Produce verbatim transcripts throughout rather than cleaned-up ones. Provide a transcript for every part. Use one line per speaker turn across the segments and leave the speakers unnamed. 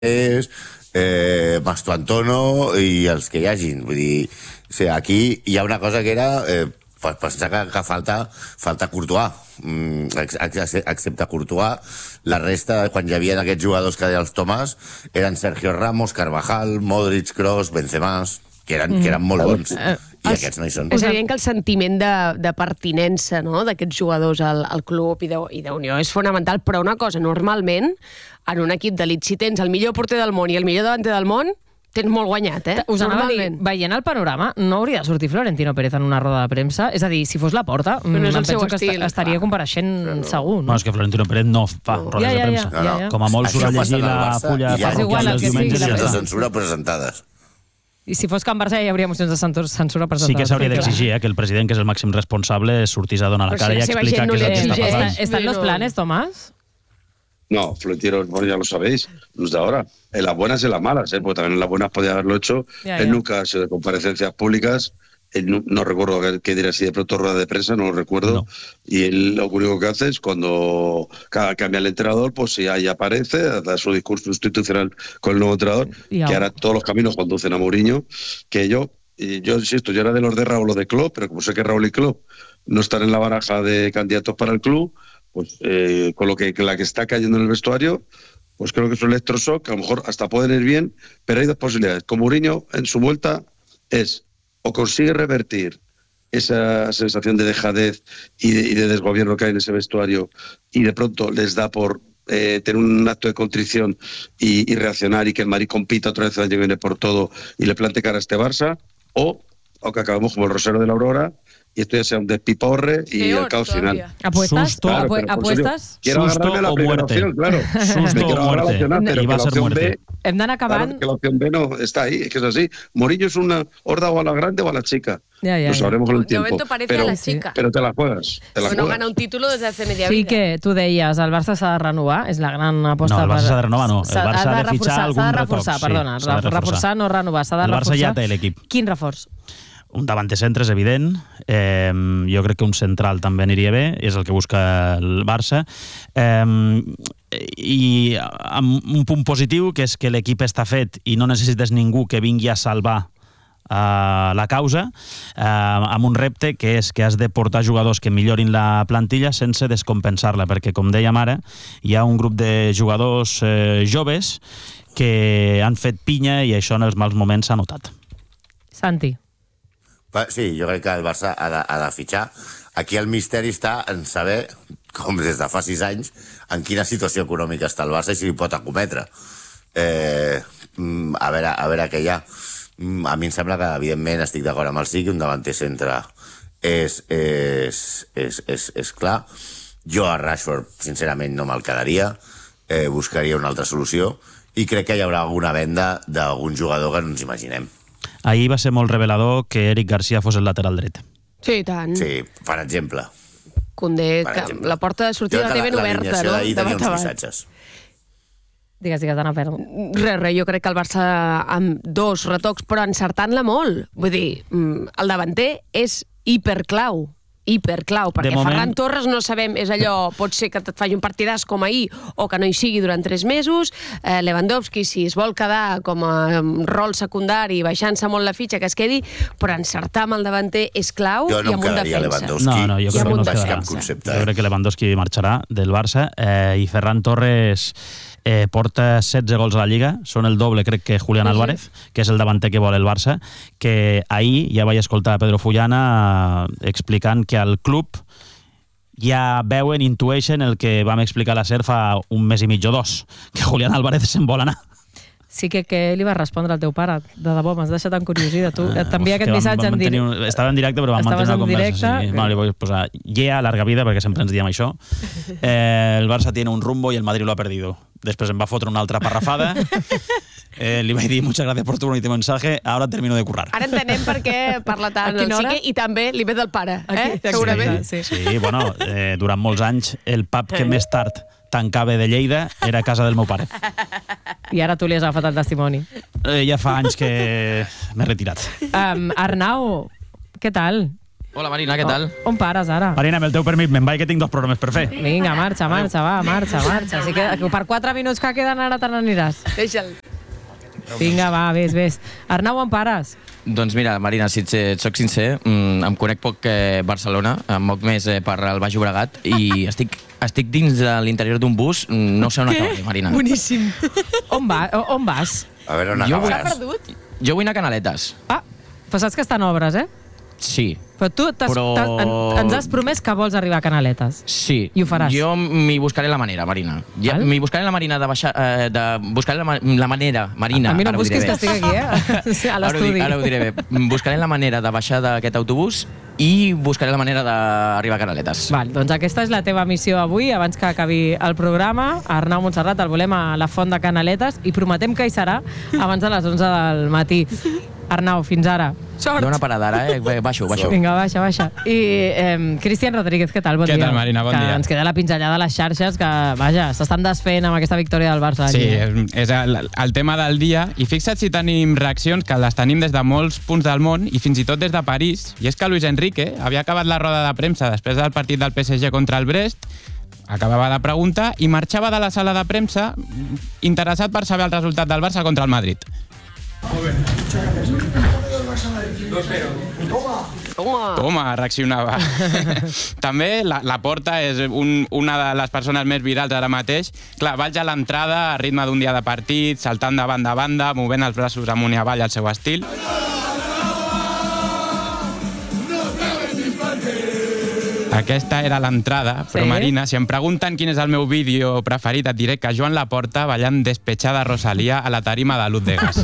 eh, Mastuantono i els que hi hagin. Vull dir, o sigui, aquí hi ha una cosa que era eh, pensar que, que falta, falta Courtois. Mm, excepte Courtois, la resta, quan hi havia aquests jugadors que deia els Tomàs, eren Sergio Ramos, Carvajal, Modric, Kroos, Benzema, que eren, mm. que eren molt bons. Uh, I els, aquests no hi són.
És evident que el sentiment de, de pertinença, no?, d'aquests jugadors al, al club i d'unió és fonamental, però una cosa, normalment, en un equip d'elit, si tens el millor porter del món i el millor davanter del món, tens molt guanyat, eh?
Us anava a dir, veient el panorama, no hauria de sortir Florentino Pérez en una roda de premsa? És a dir, si fos la Porta, no em penso que estil, estaria clar. compareixent no. segur.
No? no, és que Florentino Pérez no fa no. rodes ja, ja, de premsa.
Ja, ja, ja.
Com a molt surt a llegir la fulla parroquial dels diumenges.
I de censura presentades.
I si fos Can Barça ja hi hauria mocions de censura presentades.
Sí que s'hauria d'exigir, eh, que el president, que és el màxim responsable, sortís a donar la cara i a explicar què és el que està passant.
¿Están los planes, Tomás?
No, Florentino, bueno, ya lo sabéis, los de ahora, en las buenas y en las malas, ¿eh? Porque también en las buenas podía haberlo hecho. Ya, él ya. nunca ha sido de comparecencias públicas, él no, no recuerdo que, que diera así de pronto rueda de prensa, no lo recuerdo, no. Y él lo único que hace es cuando cambia el entrenador, pues si ahí aparece, da su discurso institucional con el nuevo entrenador, y que ahora todos los caminos conducen a Mourinho, que yo, y yo insisto, yo era de los de Raúl o de Klopp, pero como sé que Raúl y Klopp no están en la baraja de candidatos para el club, pues eh, con lo que la que está cayendo en el vestuario, pues creo que es un electroshock, que a lo mejor hasta pueden ir bien, pero hay dos posibilidades. Con Mourinho, en su vuelta, es o consigue revertir esa sensación de dejadez y de, y de desgobierno que hay en ese vestuario y de pronto les da por eh, tener un acto de contrición y, y reaccionar y que el Madrid compita otra vez el año que viene por todo y le plante cara a este Barça, o, o que acabemos como el Rosero de la Aurora y esto ya sea un despiporre y Peor, el caos todavía. final.
¿Apuestas?
Susto,
claro,
apu
¿Apuestas?
Quiero agarrarme a la primera opción, claro.
Susto o muerte.
Opción, pero
I va
la
ser muerte.
B,
Hem d'anar acabant.
Claro, que la opción B no está ahí, es que es así. Morillo es una horda o a la grande o a la chica.
Ya, ya,
Lo sabremos con el tiempo.
De momento parece
pero,
a la chica.
Pero te la juegas. Te la
bueno,
juegas.
gana un título desde hace media
sí
vida.
Sí que tu deies, el Barça s'ha de renovar, és la gran aposta.
No, el Barça s'ha de renovar, no.
El
Barça ha de, de fitxar algun
retoc. S'ha de reforçar,
retoc,
perdona.
sí, de reforçar.
reforçar, no renovar, s'ha de
el
reforçar.
El Barça ja té l'equip.
Quin reforç?
Un davanter centre és evident, eh, jo crec que un central també aniria bé, és el que busca el Barça, eh, i amb un punt positiu, que és que l'equip està fet i no necessites ningú que vingui a salvar Uh, la causa, uh, amb un repte que és que has de portar jugadors que millorin la plantilla sense descompensar-la, perquè com dèiem ara, hi ha un grup de jugadors uh, joves que han fet pinya i això en els mals moments s'ha notat.
Santi.
Sí, jo crec que el Barça ha de, ha de fitxar. Aquí el misteri està en saber, com des de fa sis anys, en quina situació econòmica està el Barça i si hi pot acometre. Eh, a veure, a veure què hi ha. A mi em sembla que, evidentment, estic d'acord amb el sí, que un davanter centre és, és, és, és, és clar. Jo a Rashford, sincerament, no me'l quedaria. Eh, buscaria una altra solució i crec que hi haurà alguna venda d'algun jugador que no ens imaginem.
Ahir va ser molt revelador que Eric Garcia fos el lateral dret.
Sí, i tant.
Sí, per exemple.
Condé, per exemple. La porta de sortida la té ben oberta, no?
D'ahir tenia uns missatges.
Digues, digues, Anna, perdó.
Res, res, jo crec que el Barça amb dos retocs, però encertant-la molt. Vull dir, el davanter és hiperclau, hiperclau, perquè moment... Ferran Torres no sabem, és allò, pot ser que et faci un partidàs com ahir o que no hi sigui durant tres mesos. Eh, Lewandowski, si es vol quedar com a rol secundari, baixant-se molt la fitxa, que es quedi, però encertar amb el davanter és clau
jo no
i amb un defensa.
Lewandowski.
No, no, jo crec que no es quedarà.
Concepte,
jo crec que Lewandowski marxarà del Barça eh, i Ferran Torres eh, porta setze gols a la Lliga, són el doble, crec que Julián Álvarez, que és el davanter que vol el Barça, que ahir ja vaig escoltar a Pedro Fullana eh, explicant que al club ja veuen, intueixen el que vam explicar a la SER fa un mes i mig o dos, que Julián Álvarez se'n vol anar.
Sí que què li va respondre al teu pare? De debò, m'has deixat encuriosida. Tu et t'envia aquest missatge en directe.
Un... Estava en directe, però vam mantenir una conversa. Sí. No, li vull posar yeah, larga vida, perquè sempre ens diem això. Eh, el Barça tiene un rumbo y el Madrid lo ha perdido. Després em va fotre una altra parrafada. Eh, li vaig dir muchas gracias por tu bonito mensaje, ahora termino de currar.
Ara entenem per què parla tant el xique i també li ve del pare, eh?
Aquí,
segurament.
Sí,
sí. sí bueno, eh, durant molts anys el pub que més tard tancava de Lleida era a casa del meu pare.
I ara tu li has agafat el testimoni.
Eh, ja fa anys que m'he retirat.
Um, Arnau, què tal?
Hola, Marina, què tal?
On pares, ara?
Marina, amb el teu permís, me'n vaig, que tinc dos programes per fer.
Vinga, marxa, marxa, va, marxa, marxa. Així que per quatre minuts que queden ara te n'aniràs.
Deixa'l.
Vinga, va, vés, vés. Arnau, on pares?
Doncs mira, Marina, si et soc sincer, em conec poc eh, Barcelona, em moc més eh, per el Baix Llobregat i estic, estic dins de l'interior d'un bus, no sé on acabar, Marina.
Boníssim.
On, va, on vas?
A veure on
Jo vull-
acabaràs.
Perdut?
Jo vull anar a Canaletes.
Ah, però saps que estan obres, eh?
Sí.
Però tu t'has-
Però-
t'has- en, ens has promès que vols arribar a Canaletes.
Sí.
I ho faràs.
Jo m'hi buscaré la manera, Marina. Ja,
Val.
m'hi buscaré la manera de baixar... Eh, de buscaré la, ma- la manera, Marina.
A mi no
ara
em
ho diré
busquis que
bé.
estic aquí, eh? A
Ara ho, dic,
l'estudi.
ara ho diré bé. Buscaré la manera de baixar d'aquest autobús i buscaré la manera d'arribar a Canaletes.
Val, doncs aquesta és la teva missió avui, abans que acabi el programa. Arnau Montserrat, el volem a la Font de Canaletes i prometem que hi serà abans de les onze del matí. Arnau, fins ara.
Sort.
Hi ha una parada ara, eh? Baixo, baixo.
Vinga, baixa, baixa. I eh, Cristian Rodríguez, què tal? Bon
Què
dia.
tal, Marina? Bon
que
dia.
ens queda la pinzellada a les xarxes que, vaja, s'estan desfent amb aquesta victòria del Barça.
Sí,
aquí.
és, és el, el tema del dia. I fixa't si tenim reaccions, que les tenim des de molts punts del món i fins i tot des de París. I és que Luis Enrique havia acabat la roda de premsa després del partit del P S G contra el Brest, acabava de preguntar i marxava de la sala de premsa interessat per saber el resultat del Barça contra el Madrid.
Toma.
Toma, reaccionava. També la, la Porta és un, una de les persones més virals ara mateix. Clar, vaig a l'entrada a ritme d'un dia de partit, saltant de banda a banda, movent els braços amunt i avall al seu estil. Aquesta era l'entrada, però
Sí.
Marina, si em pregunten quin és el meu vídeo preferit, et diré que Joan Laporta ballant Despechada Rosalía a la tarima de Luz de Gas.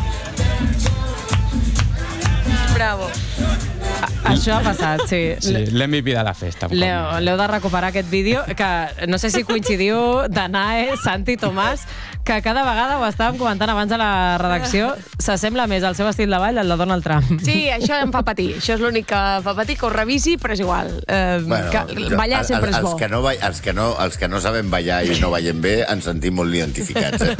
Bravo.
Això ha passat, sí.
Sí, l'M V P de la festa.
L'heu l'heu de recuperar aquest vídeo, que no sé si coincidiu, Danae, Santi, Tomàs, que cada vegada ho estàvem comentant abans de la redacció, s'assembla més al seu estil de ball al de Donald Trump.
Sí, això em fa patir. Això és l'únic que fa patir, que ho revisi, però és igual. Eh,
Bueno,
que, ballar
el-
sempre
el-
és bo.
Els que, no, ba- els, que no, els que no sabem ballar i no ballem bé ens sentim molt identificats. Eh?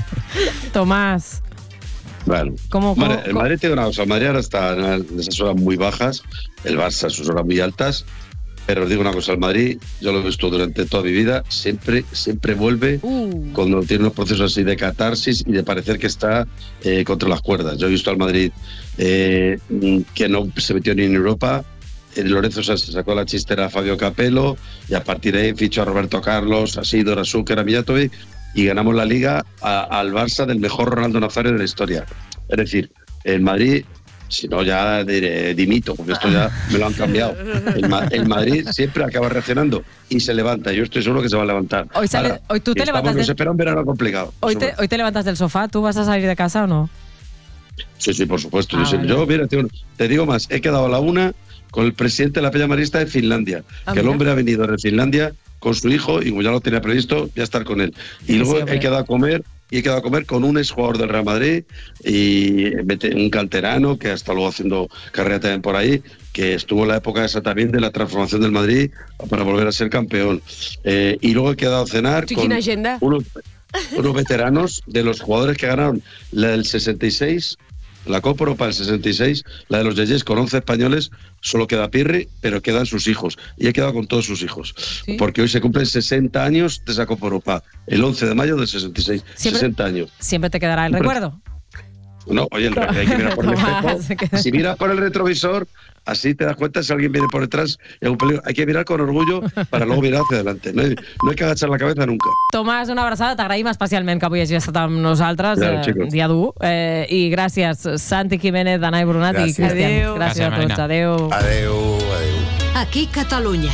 Tomàs,
Bueno,
¿Cómo-
Madre-
cómo-
el Madrid tiene una cosa, el Madrid ahora está en esas horas muy bajas, el Barça en sus horas muy altas, pero os digo una cosa, el Madrid, yo lo he visto durante toda mi vida, siempre, siempre vuelve
Uh.
cuando tiene unos procesos así de catarsis y de parecer que está eh, contra las cuerdas. Yo he visto al Madrid eh, que no se metió ni en Europa. El Lorenzo se sacó la chistera a Fabio Capello y a partir de ahí fichó a Roberto Carlos, a Sidor, a Zúcar, a Mijatovic y ganamos la Liga a, al Barça del mejor Ronaldo Nazario de la historia. Es decir, el Madrid, si no ya diré, dimito, porque esto ya me lo han cambiado. El, Ma- el Madrid siempre acaba reaccionando y se levanta. Yo estoy seguro que se va a levantar.
Hoy sale-
Ahora,
hoy tú te
estamos-
levantas
Nos
de-
espera un verano complicado.
hoy
Eso
te,
es.
hoy te levantas del sofá, ¿tú vas a salir de casa o no?
Sí, sí, por supuesto.
Ah,
yo, sí.
vale.
Yo, mira, te, te digo más, he quedado a la una con el presidente de la Peña Marista de Finlandia,
Ah,
que el
mira.
hombre ha venido de Finlandia con su hijo y como ya lo tenía previsto, ya estar con él. Y
Sí,
luego
sí, hombre.
he quedado a comer y he quedado a comer con un exjugador del Real Madrid y vete- un canterano que hasta luego haciendo carrera también por ahí, que estuvo en la época esa también de la transformación del Madrid para volver a ser campeón. Eh, y luego he quedado a cenar
Sí,
con
quina agenda.
unos, unos veteranos de los jugadores que ganaron la del sesenta y seis, la Copa Europa del sesenta y seis, la de los Yeyes con once españoles, solo queda Pirri, pero quedan sus hijos. Y he quedado con todos sus hijos.
¿Sí?
Porque hoy se cumplen sesenta años de esa Copa Europa, el once de mayo del sesenta y seis.
Siempre-
sesenta años.
Siempre te quedará el
Hombre.
recuerdo.
No, oye, el re- hay que mirar por el
Tomás,
espejo.
que-
Si miras por el retrovisor, así te das cuenta si alguien viene por detrás y hay un peligro. Hay que mirar con orgullo para luego mirar hacia adelante. No hay, no hay que agachar la cabeza nunca.
Tomàs, una abraçada. T'agraïm especialment que avui hagis estat amb nosaltres.
Claro,
eh,
chicos.
dia dur. Eh, I gràcies, Santi Jiménez, Danai Brunat i
Gràcies.
Cristian.
Adéu.
Gràcies
Gràcies,
a tots.
Marina.
Adéu.
Adéu, adéu.
Aquí Catalunya.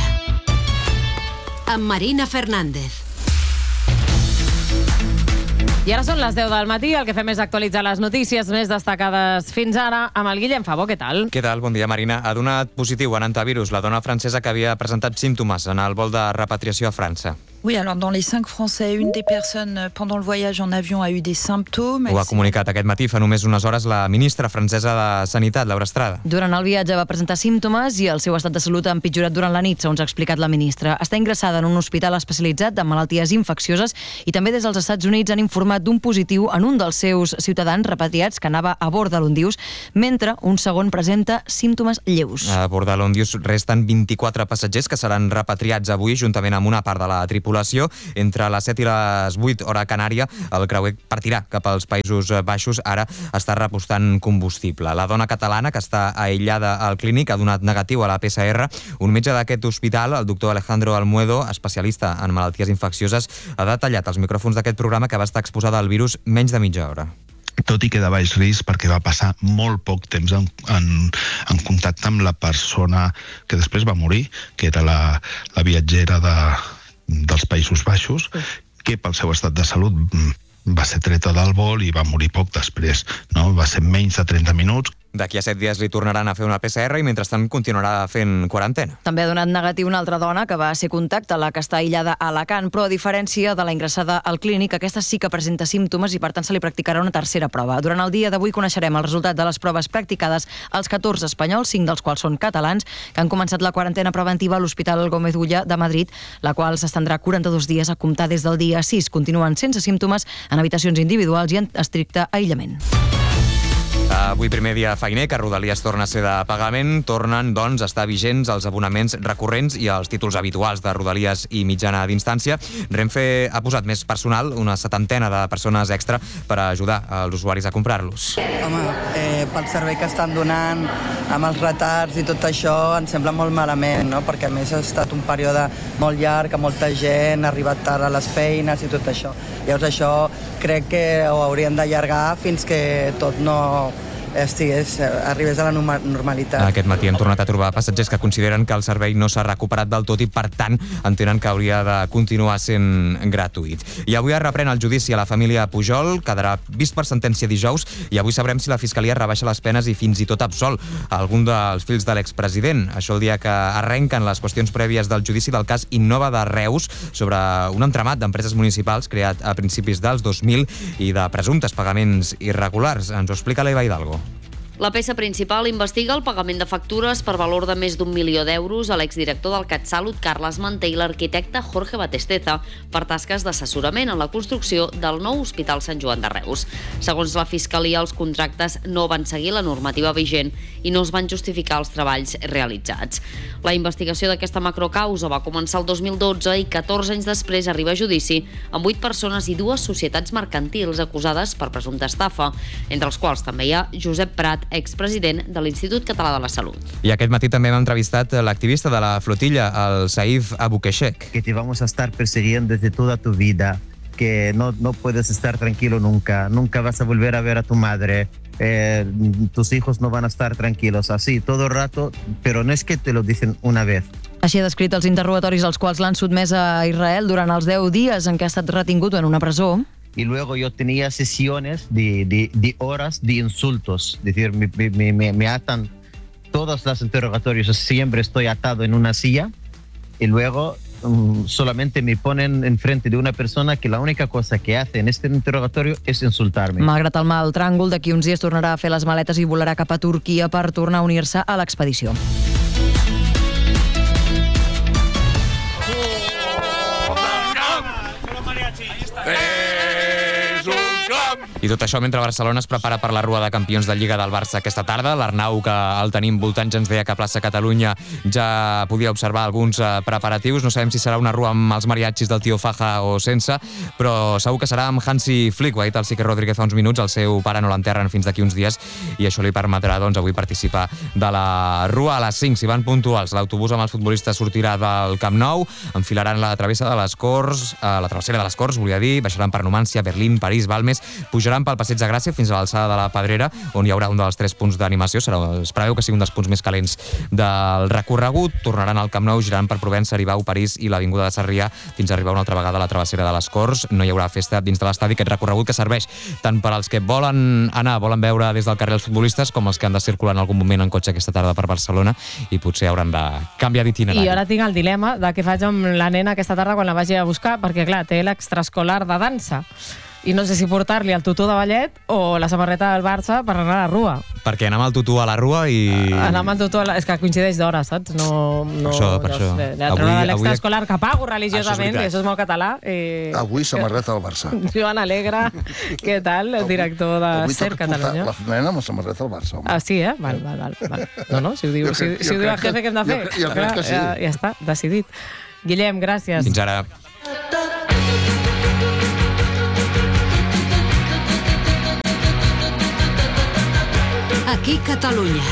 Amb Marina Fernández.
I ara són les deu del matí. El que fem és actualitzar les notícies més destacades fins ara amb el Guillem Favó. Què tal?
Què tal? Bon dia, Marina. Ha donat positiu en antivirus la dona francesa que havia presentat símptomes en el vol de repatriació a França. Oui, alors dans les cinq Français, une des personnes pendant le voyage en avion a eu des symptômes.
Ho ha comunicat aquest matí fa només unes hores la ministra francesa de Sanitat, Laura Estrada.
Durant el viatge va presentar símptomes i el seu estat de salut ha empitjorat durant la nit, segons ha explicat la ministra. Està ingressada en un hospital especialitzat de malalties infeccioses i també des dels Estats Units han informat d'un positiu en un dels seus ciutadans repatriats que anava a bord de l'Ondius, mentre un segon presenta símptomes lleus.
A bord de l'Ondius resten vint-i-quatre passatgers que seran repatriats avui juntament amb una part de la tripulació. Entre les set i les vuit hora Canària, el creuer partirà cap als Països Baixos. Ara està repostant combustible. La dona catalana, que està aïllada al clínic, ha donat negatiu a la P C R. Un metge d'aquest hospital, el doctor Alejandro Almuedo, especialista en malalties infeccioses, ha detallat als micròfons d'aquest programa que va estar exposada al virus menys de mitja hora.
Tot i que de baix risc perquè va passar molt poc temps en, en, en contacte amb la persona que després va morir, que era la, la viatgera de dels Països Baixos, que pel seu estat de salut va ser treta del vol i va morir poc després, no? Va ser menys de trenta minuts.
D'aquí a set dies li tornaran a fer una P C R i mentrestant continuarà fent quarantena.
També ha donat negatiu una altra dona que va ser contacte, la que està aïllada a Alacant, però a diferència de la ingressada al clínic, aquesta sí que presenta símptomes i per tant se li practicarà una tercera prova. Durant el dia d'avui coneixerem el resultat de les proves practicades als catorze espanyols, cinc dels quals són catalans, que han començat la quarantena preventiva a l'Hospital Gómez Ulla de Madrid, la qual s'estendrà quaranta-dos dies a comptar des del dia sis. Continuen sense símptomes en habitacions individuals i en estricte aïllament.
Avui primer dia feiner, que Rodalies torna a ser de pagament, tornen, doncs, a estar vigents els abonaments recurrents i els títols habituals de Rodalies i mitjana d'instància. Renfe ha posat més personal, una setantena de persones extra, per ajudar els usuaris a comprar-los.
Home, eh, pel servei que estan donant, amb els retards i tot això, em sembla molt malament, no? Perquè a més ha estat un període molt llarg, amb molta gent, ha arribat tard a les feines i tot això. Llavors això crec que ho haurien d'allargar fins que tot no estigués, arribés a la normalitat.
Aquest matí hem tornat a trobar passatgers que consideren que el servei no s'ha recuperat del tot i, per tant, entenen que hauria de continuar sent gratuït. I avui es reprèn el judici a la família Pujol, quedarà vist per sentència dijous i avui sabrem si la Fiscalia rebaixa les penes i fins i tot absol algun dels fills de l'expresident. Això el dia que arrenquen les qüestions prèvies del judici del cas Innova de Reus sobre un entramat d'empreses municipals creat a principis dels dos mil i de presumptes pagaments irregulars. Ens ho explica l'Eva Hidalgo.
La peça principal investiga el pagament de factures per valor de més d'un milió d'euros a l'exdirector del CatSalut, Carles Manté, i l'arquitecte Jorge Batesteza per tasques d'assessorament en la construcció del nou Hospital Sant Joan de Reus. Segons la Fiscalia, els contractes no van seguir la normativa vigent i no es van justificar els treballs realitzats. La investigació d'aquesta macrocausa va començar el dos mil dotze i catorze anys després arriba a judici amb vuit persones i dues societats mercantils acusades per presumpta estafa, entre els quals també hi ha Josep Prat, expresident de l'Institut Català de la Salut.
I aquest matí també hem entrevistat l'activista de la flotilla, el Saif Abukeshek.
Que te vamos a estar persiguiendo desde toda tu vida, que no, no puedes estar tranquilo nunca, nunca vas a volver a ver a tu madre, eh, tus hijos no van a estar tranquilos, así todo el rato, pero no es que te lo dicen una vez.
Així ha descrit els interrogatoris als quals l'han sotmès a Israel durant els deu dies en què ha estat retingut en una presó.
Y luego yo tenía sesiones de, de, de horas de insultos. Es decir, me, me, me, me atan todos los interrogatorios, siempre estoy atado en una silla y luego um, solamente me ponen enfrente de una persona que la única cosa que hace en este interrogatorio es insultarme.
Malgrat el mal tràngol, d'aquí uns dies tornarà a fer les maletes i volarà cap a Turquia per tornar a unir-se a l'expedició.
I tot això mentre Barcelona es prepara per la Rua de Campions de Lliga del Barça aquesta tarda. L'Arnau, que el tenim voltant, ja ens deia que a plaça Catalunya ja podia observar alguns preparatius. No sabem si serà una rua amb els mariachis del Tio Faja o sense, però segur que serà amb Hansi Flick. Ho ha dit el Sique Rodríguez fa uns minuts, el seu pare no l'enterren fins d'aquí uns dies i això li permetrà, doncs, avui participar de la Rua a les cinc. Si van puntuals, l'autobús amb els futbolistes sortirà del Camp Nou, enfilaran la travessa de les Corts, eh, la travessera de les Corts, volia dir, baixaran per Numància, Berlín, París, Balmes, pujaran pujaran pel Passeig de Gràcia fins a l'alçada de la Pedrera, on hi haurà un dels tres punts d'animació. Es preveu que sigui un dels punts més calents del recorregut. Tornaran al Camp Nou, giraran per Provença, Aribau, París i l'Avinguda de Sarrià fins a arribar una altra vegada a la travessera de les Corts. No hi haurà festa dins de l'estadi, aquest recorregut que serveix tant per als que volen anar, volen veure des del carrer els futbolistes, com els que han de circular en algun moment en cotxe aquesta tarda per Barcelona i potser hauran de canviar d'itinerari.
I ara tinc el dilema de què faig amb la nena aquesta tarda quan la vagi a buscar, perquè clar, té l'extraescolar de dansa. I no sé si portar-li el tutú de ballet o la samarreta del Barça per anar a la rua.
Perquè anar amb el tutú a la rua i...
Anar amb el tutú a la... És que coincideix d'hora, saps? No, no,
per això, per
no
això.
Sé. Avui, de l'extraescolar que pago religiosament, això i això és molt català. I...
Avui samarreta del Barça.
Joan Alegre, què tal? El director de Ser Catalunya.
La nena amb la samarreta del Barça. Home.
Ah, sí, eh? Val, val, val, val. No, no, si ho diu, jo si, crec, si ho diu el jefe que hem de fer.
Jo, jo crec que sí.
Ja, ja està, decidit. Guillem, gràcies.
Fins ara.
Aquí Catalunya.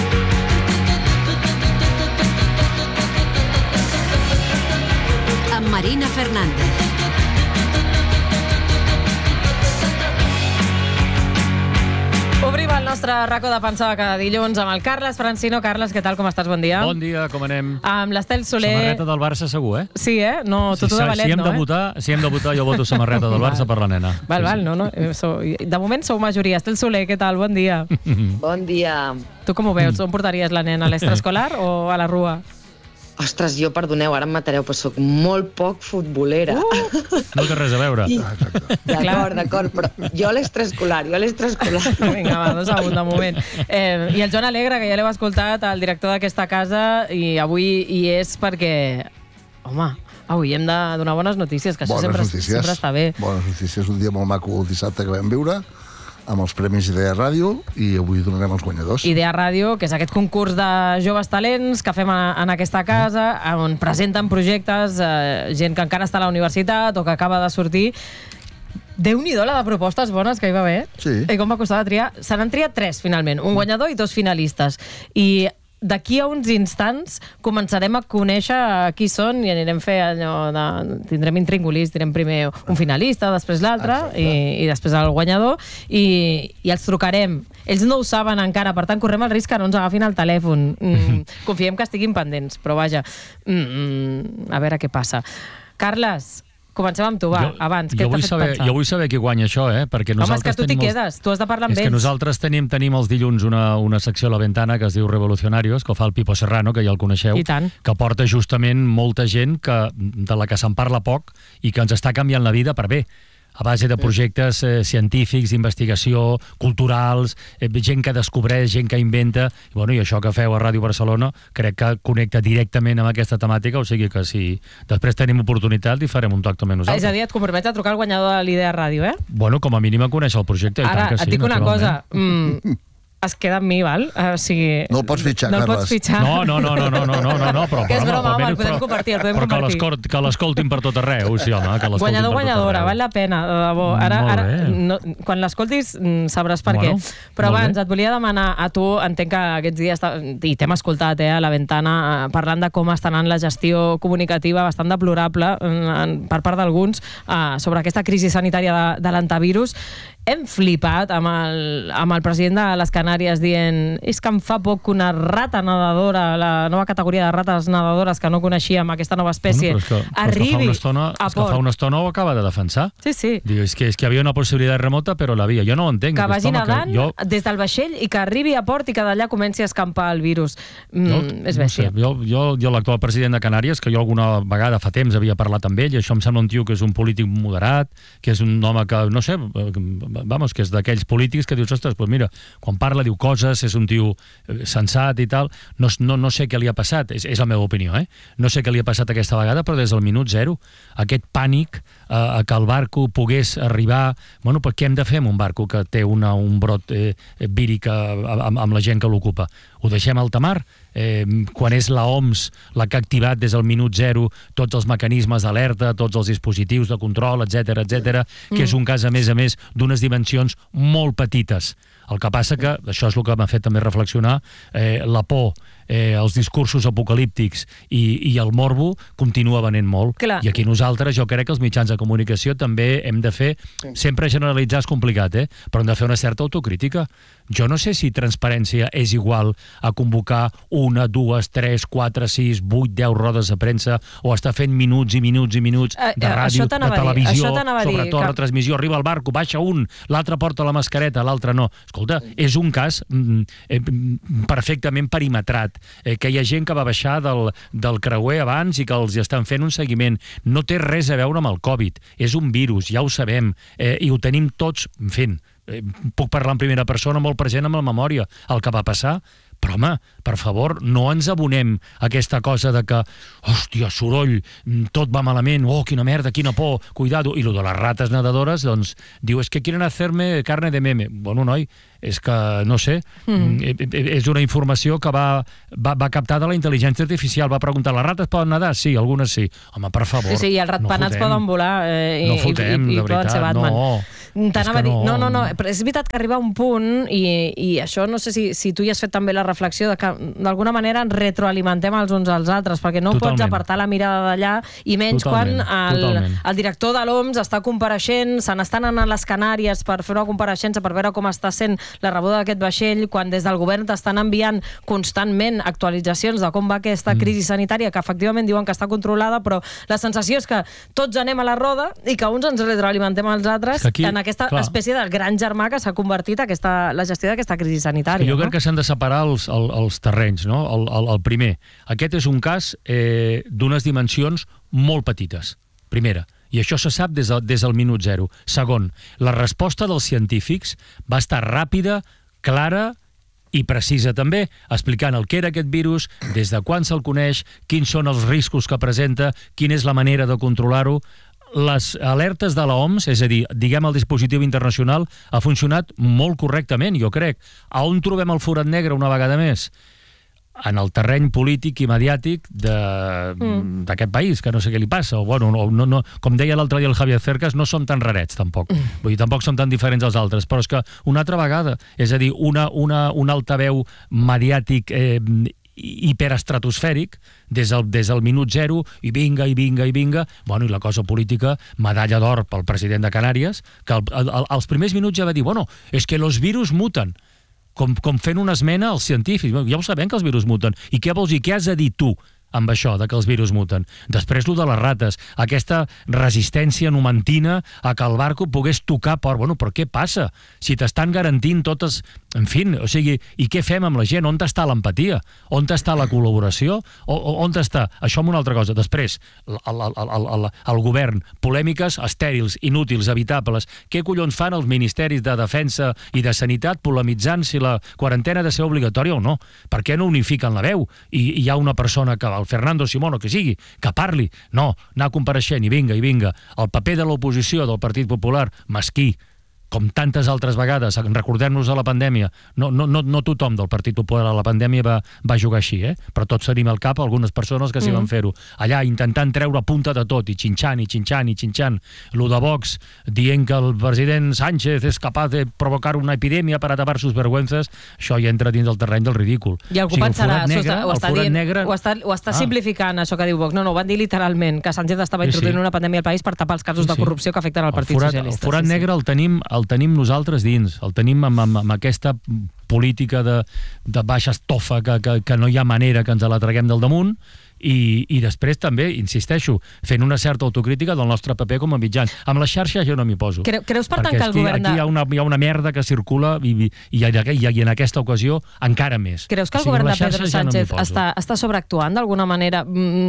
Amb Marina Fernández.
Obrim el nostre racó de pensar cada dilluns amb el Carles Francino. Carles, què tal, com estàs? Bon dia.
Bon dia, com anem?
Amb l'Estel Soler.
Samarreta del Barça segur, eh?
Sí, eh? No, tutú de ballet,
si hem
no,
de votar,
eh?
Si hem de votar, jo voto samarreta del Barça per la nena.
Val, val, no, no. De moment sou majoria. Estel Soler, què tal? Bon dia.
Bon dia.
Tu com ho veus? On portaries la nena? A l'extraescolar o a la rua?
Ostres, jo, perdoneu, ara em matareu, però soc molt poc futbolera.
Uh!
No té res a veure.
I... D'acord, d'acord, però jo a l'extraescolar, jo a l'extraescolar.
Vinga, va, dos a un de moment. Eh, I el Joan Alegre, que ja l'heu escoltat, el director d'aquesta casa, i avui hi és perquè... Home, avui hem de donar bones notícies, que això
bones
sempre,
notícies.
sempre està bé.
Bones notícies, un dia molt maco el dissabte que vam viure, amb els Premis Idea Ràdio, i avui donarem els guanyadors.
Idea Ràdio, que és aquest concurs de joves talents que fem a, en aquesta casa, on presenten projectes, eh, gent que encara està a la universitat o que acaba de sortir. Déu-n'hi-do la de propostes bones que hi va haver.
Sí.
I com va costar de triar? Se n'han triat tres, finalment. Un guanyador i dos finalistes. I d'aquí a uns instants començarem a conèixer qui són i anirem a fer allò de... Tindrem intríngulis, direm primer un finalista, després l'altre i, i després el guanyador i, i els trucarem. Ells no ho saben encara, per tant correm el risc que no ens agafin el telèfon. Mm, confiem que estiguin pendents, però vaja, mm, a veure què passa. Carles, comencem amb tu, va,
jo,
abans.
Jo
què
vull,
t'ha fet
saber,
pensar?
jo vull saber qui guanya això, eh? Perquè
Home, és que
nosaltres
tu t'hi
tenim els-
quedes, tu has de parlar amb
És
ells.
que nosaltres tenim, tenim els dilluns una, una secció a la Ventana que es diu Revolucionarios, que ho fa el Pipo Serrano, que ja el coneixeu,
I tant.
que porta justament molta gent que, de la que se'n parla poc i que ens està canviant la vida per bé, a base de projectes eh, científics, d'investigació, culturals, eh, gent que descobreix, gent que inventa, i, bueno, i això que feu a Ràdio Barcelona crec que connecta directament amb aquesta temàtica, o sigui que si després tenim oportunitat hi farem un toc també nosaltres.
És a dir, et compromets a trucar al guanyador de l'Idea Ràdio, eh?
Bueno, com a mínim a conèixer el projecte.
Ara,
i tant que
et
sí,
dic una cosa.
naturalment.
Mm, es queda amb mi, val? O sigui...
No el pots fitxar,
no el
Carles.
pots fitxar.
No, no, no, no, no, no, no, no, no però...
Que és
però,
broma, home, el
almenys,
podem
però-
compartir, el podem
però que
compartir.
l'escol- que l'escoltin per tot arreu, sí, home, que l'escoltin
Guanyador,
per tot
guanyadora,
arreu.
val la pena, de debò. Ara,
Molt
ara,
bé.
no, quan l'escoltis mm, sabràs per
Bueno,
què. Però
molt
abans
bé.
et volia demanar a tu, entenc que aquests dies, està- i t'hem escoltat eh, a la Ventana, eh, parlant de com està anant la gestió comunicativa bastant deplorable mm, en- per part d'alguns eh, sobre aquesta crisi sanitària de, de l'antivirus. Hem flipat amb el, amb el president de les Canàries dient és que em fa poc que una rata nedadora, la nova categoria de rates nedadores que no coneixíem, aquesta nova espècie,
Bueno, però és que, però és que
arribi
fa una estona,
a
és que fa
port.
una estona ho acaba de defensar.
Sí, sí.
Diu, és que, és que hi havia una possibilitat remota, però l'havia. Jo no ho entenc.
Que
aquest
vagi
home,
nedant
jo,
des del vaixell i que arribi a port i que d'allà comenci a escampar el virus. Mm,
jo,
és
no sé,
bèstia.
jo, jo, jo l'actual president de Canàries, que jo alguna vegada fa temps havia parlat amb ell, i això em sembla un tio que és un polític moderat, que és un home que, no sé, eh, vamos, que és d'aquells polítics que dius, ostres, pues mira, quan parla diu coses, és un tio eh, sensat i tal, no, no, no sé què li ha passat, és, és la meva opinió, eh? No sé què li ha passat aquesta vegada, però des del minut zero, aquest pànic eh, a que el barco pogués arribar... Bueno, però què hem de fer amb un barco que té una, un brot eh, víric amb, amb la gent que l'ocupa? Ho deixem a alta mar? Eh, quan és la O M S la que ha activat des del minut zero tots els mecanismes d'alerta, tots els dispositius de control, etc etc, que és un cas, a més a més, d'unes dimensions molt petites. El que passa que, això és el que m'ha fet també reflexionar, eh, la por, eh, els discursos apocalíptics i, i el morbo continua venent molt.
Clar.
I aquí nosaltres, jo crec que els mitjans de comunicació també hem de fer, sempre generalitzar és complicat, eh? Però hem de fer una certa autocrítica. Jo no sé si transparència és igual a convocar una, dues, tres, quatre, sis, vuit, deu rodes de premsa o estar fent minuts i minuts i minuts de ràdio, de televisió, sobretot
que...
retransmissió. Arriba el barco, baixa un, l'altre porta la mascareta, l'altre no. Escolta, és un cas mm, eh, perfectament perimetrat, eh, que hi ha gent que va baixar del, del creuer abans i que els estan fent un seguiment. No té res a veure amb el Covid. És un virus, ja ho sabem, eh, i ho tenim tots fent. Eh, puc parlar en primera persona molt present amb la memòria, el que va passar. Però, home, per favor, no ens abonem a aquesta cosa de que, hòstia, soroll, tot va malament, oh, quina merda, quina por, cuidado. I lo de les rates nedadores, doncs, diu, és que quieren hacerme carne de meme. Bueno, noi, és que, no sé, mm. és una informació que va, va, va captar de la intel·ligència artificial. Va preguntar, les rates poden nedar? Sí, algunes sí. Home, per favor,
sí, sí, i els ratpenats
no
poden volar eh,
no fotem,
i, i, i poden ser Batman.
No.
T'anava a dir, no, no, no, però és veritat que arriba un punt i, i això no sé si, si tu hi has fet també la reflexió de que d'alguna manera ens retroalimentem els uns als altres, perquè no Totalment. Pots apartar la mirada d'allà i menys Totalment. Quan el, el director de l'O M S està compareixent, se n'estan anant a les Canàries per fer una compareixença per veure com està sent la rebuda d'aquest vaixell, quan des del govern t'estan enviant constantment actualitzacions de com va aquesta crisi sanitària, que efectivament diuen que està controlada, però la sensació és que tots anem a la roda i que uns ens retroalimentem als altres aquí, en aquesta clar. espècie de gran germà que s'ha convertit aquesta, la gestió d'aquesta crisi sanitària.
Jo
no?
crec que s'han de separar els, els, els terrenys, no? El, el, el primer. Aquest és un cas eh, d'unes dimensions molt petites. Primera. I això se sap des, de, des del minut zero. Segon, la resposta dels científics va estar ràpida, clara i precisa també, explicant el que era aquest virus, des de quan se'l coneix, quins són els riscos que presenta, quina és la manera de controlar-ho. Les alertes de l'O M S, és a dir, diguem el dispositiu internacional, ha funcionat molt correctament, jo crec. A on trobem el forat negre una vegada més? En el terreny polític i mediàtic d'aquest mm. país, que no sé què li passa. O, bueno, no, no, no, com deia l'altre dia el Javier Cercas, no som tan rarets, tampoc. Mm. Vull dir, tampoc som tan diferents dels altres, però és que una altra vegada, és a dir, una, una, un altaveu mediàtic eh, hiperestratosfèric des del, des del minut zero, i vinga, i vinga, i vinga. Bueno, i la cosa política, medalla d'or pel president de Canàries, que el, el, als primers minuts ja va dir, bueno, és que los virus muten. Com, com fent una esmena als científics. Ja ho sabem que els virus muten. I què vols dir? Què has de dir tu amb això, de que els virus muten? Després, lo de les rates, aquesta resistència numantina a que el barco pogués tocar port. Bueno, però què passa? Si t'estan garantint totes... En fi, o sigui, i què fem amb la gent? On està l'empatia? On està la col·laboració? O, o, on està? Això amb una altra cosa. Després, el, el, el, el, el govern, polèmiques estèrils, inútils, evitables. Què collons fan els ministeris de Defensa i de Sanitat polemitzant si la quarantena ha de ser obligatòria o no? Per què no unifiquen la veu? I, i hi ha una persona que el Fernando Simón o que sigui, que parli. No, anar compareixent i vinga, i vinga. El paper de l'oposició del Partit Popular, mesquí, com tantes altres vegades, recordem-nos de la pandèmia, no, no, no, no tothom del Partit Popular a la pandèmia va, va jugar així, eh? Però tots tenim al cap algunes persones que s'hi van fer-ho. Allà intentant treure punta de tot, i xinxant, i xinxant, i xinxant. Lo de Vox, dient que el president Sánchez és capaç de provocar una epidèmia per a tapar sus vergüenzas, això ja entra dins del terreny del ridícul.
I algú o sigui, pensarà,
el negre,
ho està,
el
dient,
negre...
ho està, ho està
ah.
simplificant, això que diu Vox. No, no, ho van dir literalment, que Sánchez estava introduint sí, sí. una pandèmia al país per tapar els casos sí, sí. de corrupció que afecten al Partit
el forat,
Socialista.
El forat sí, negre sí. el tenim, el tenim nosaltres dins, el tenim amb, amb, amb aquesta política de, de baixa estofa que, que, que no hi ha manera que ens la traguem del damunt, i, i després també, insisteixo, fent una certa autocrítica del nostre paper com a mitjans. Amb les xarxes jo no m'hi poso.
Creu, creus per tant que el govern...
Aquí hi ha, una, hi ha una merda que circula i, i, i, i en aquesta ocasió encara més.
Creus que el o sigui, govern de Pedro Sánchez ja no està, està sobreactuant d'alguna manera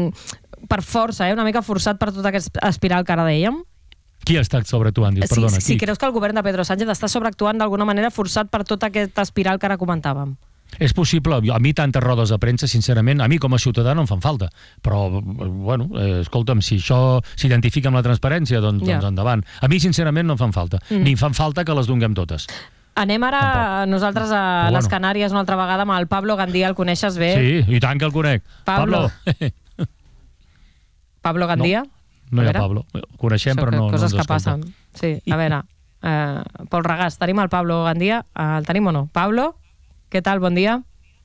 mm, per força, eh? Una mica forçat per tota aquesta espiral que ara dèiem?
Qui ha estat sobreactuant? Dius, perdona,
sí, sí,
qui?
creus que el govern de Pedro Sánchez està sobreactuant d'alguna manera forçat per tota aquesta espiral que ara comentàvem?
És possible. A mi tantes rodes de premsa, sincerament, a mi com a ciutadà no em fan falta. Però, bueno, eh, escolta'm, si això s'identifica amb la transparència, doncs, ja. doncs endavant. A mi, sincerament, no em fan falta. Mm. Ni em fan falta que les donem totes.
Anem ara Tampoc. nosaltres a Però les bueno. Canàries una altra vegada amb el Pablo Gandia, el coneixes bé?
Sí, i tant que el conec.
Pablo. Pablo, Pablo Gandia?
No, no hi ha Pablo. Coneixem, Això, però no,
coses
no ens
que passen. Sí, a veure... Eh, Pol Regàs, tenim el Pablo Gandia? El tenim o no? Pablo, què tal? Bon dia.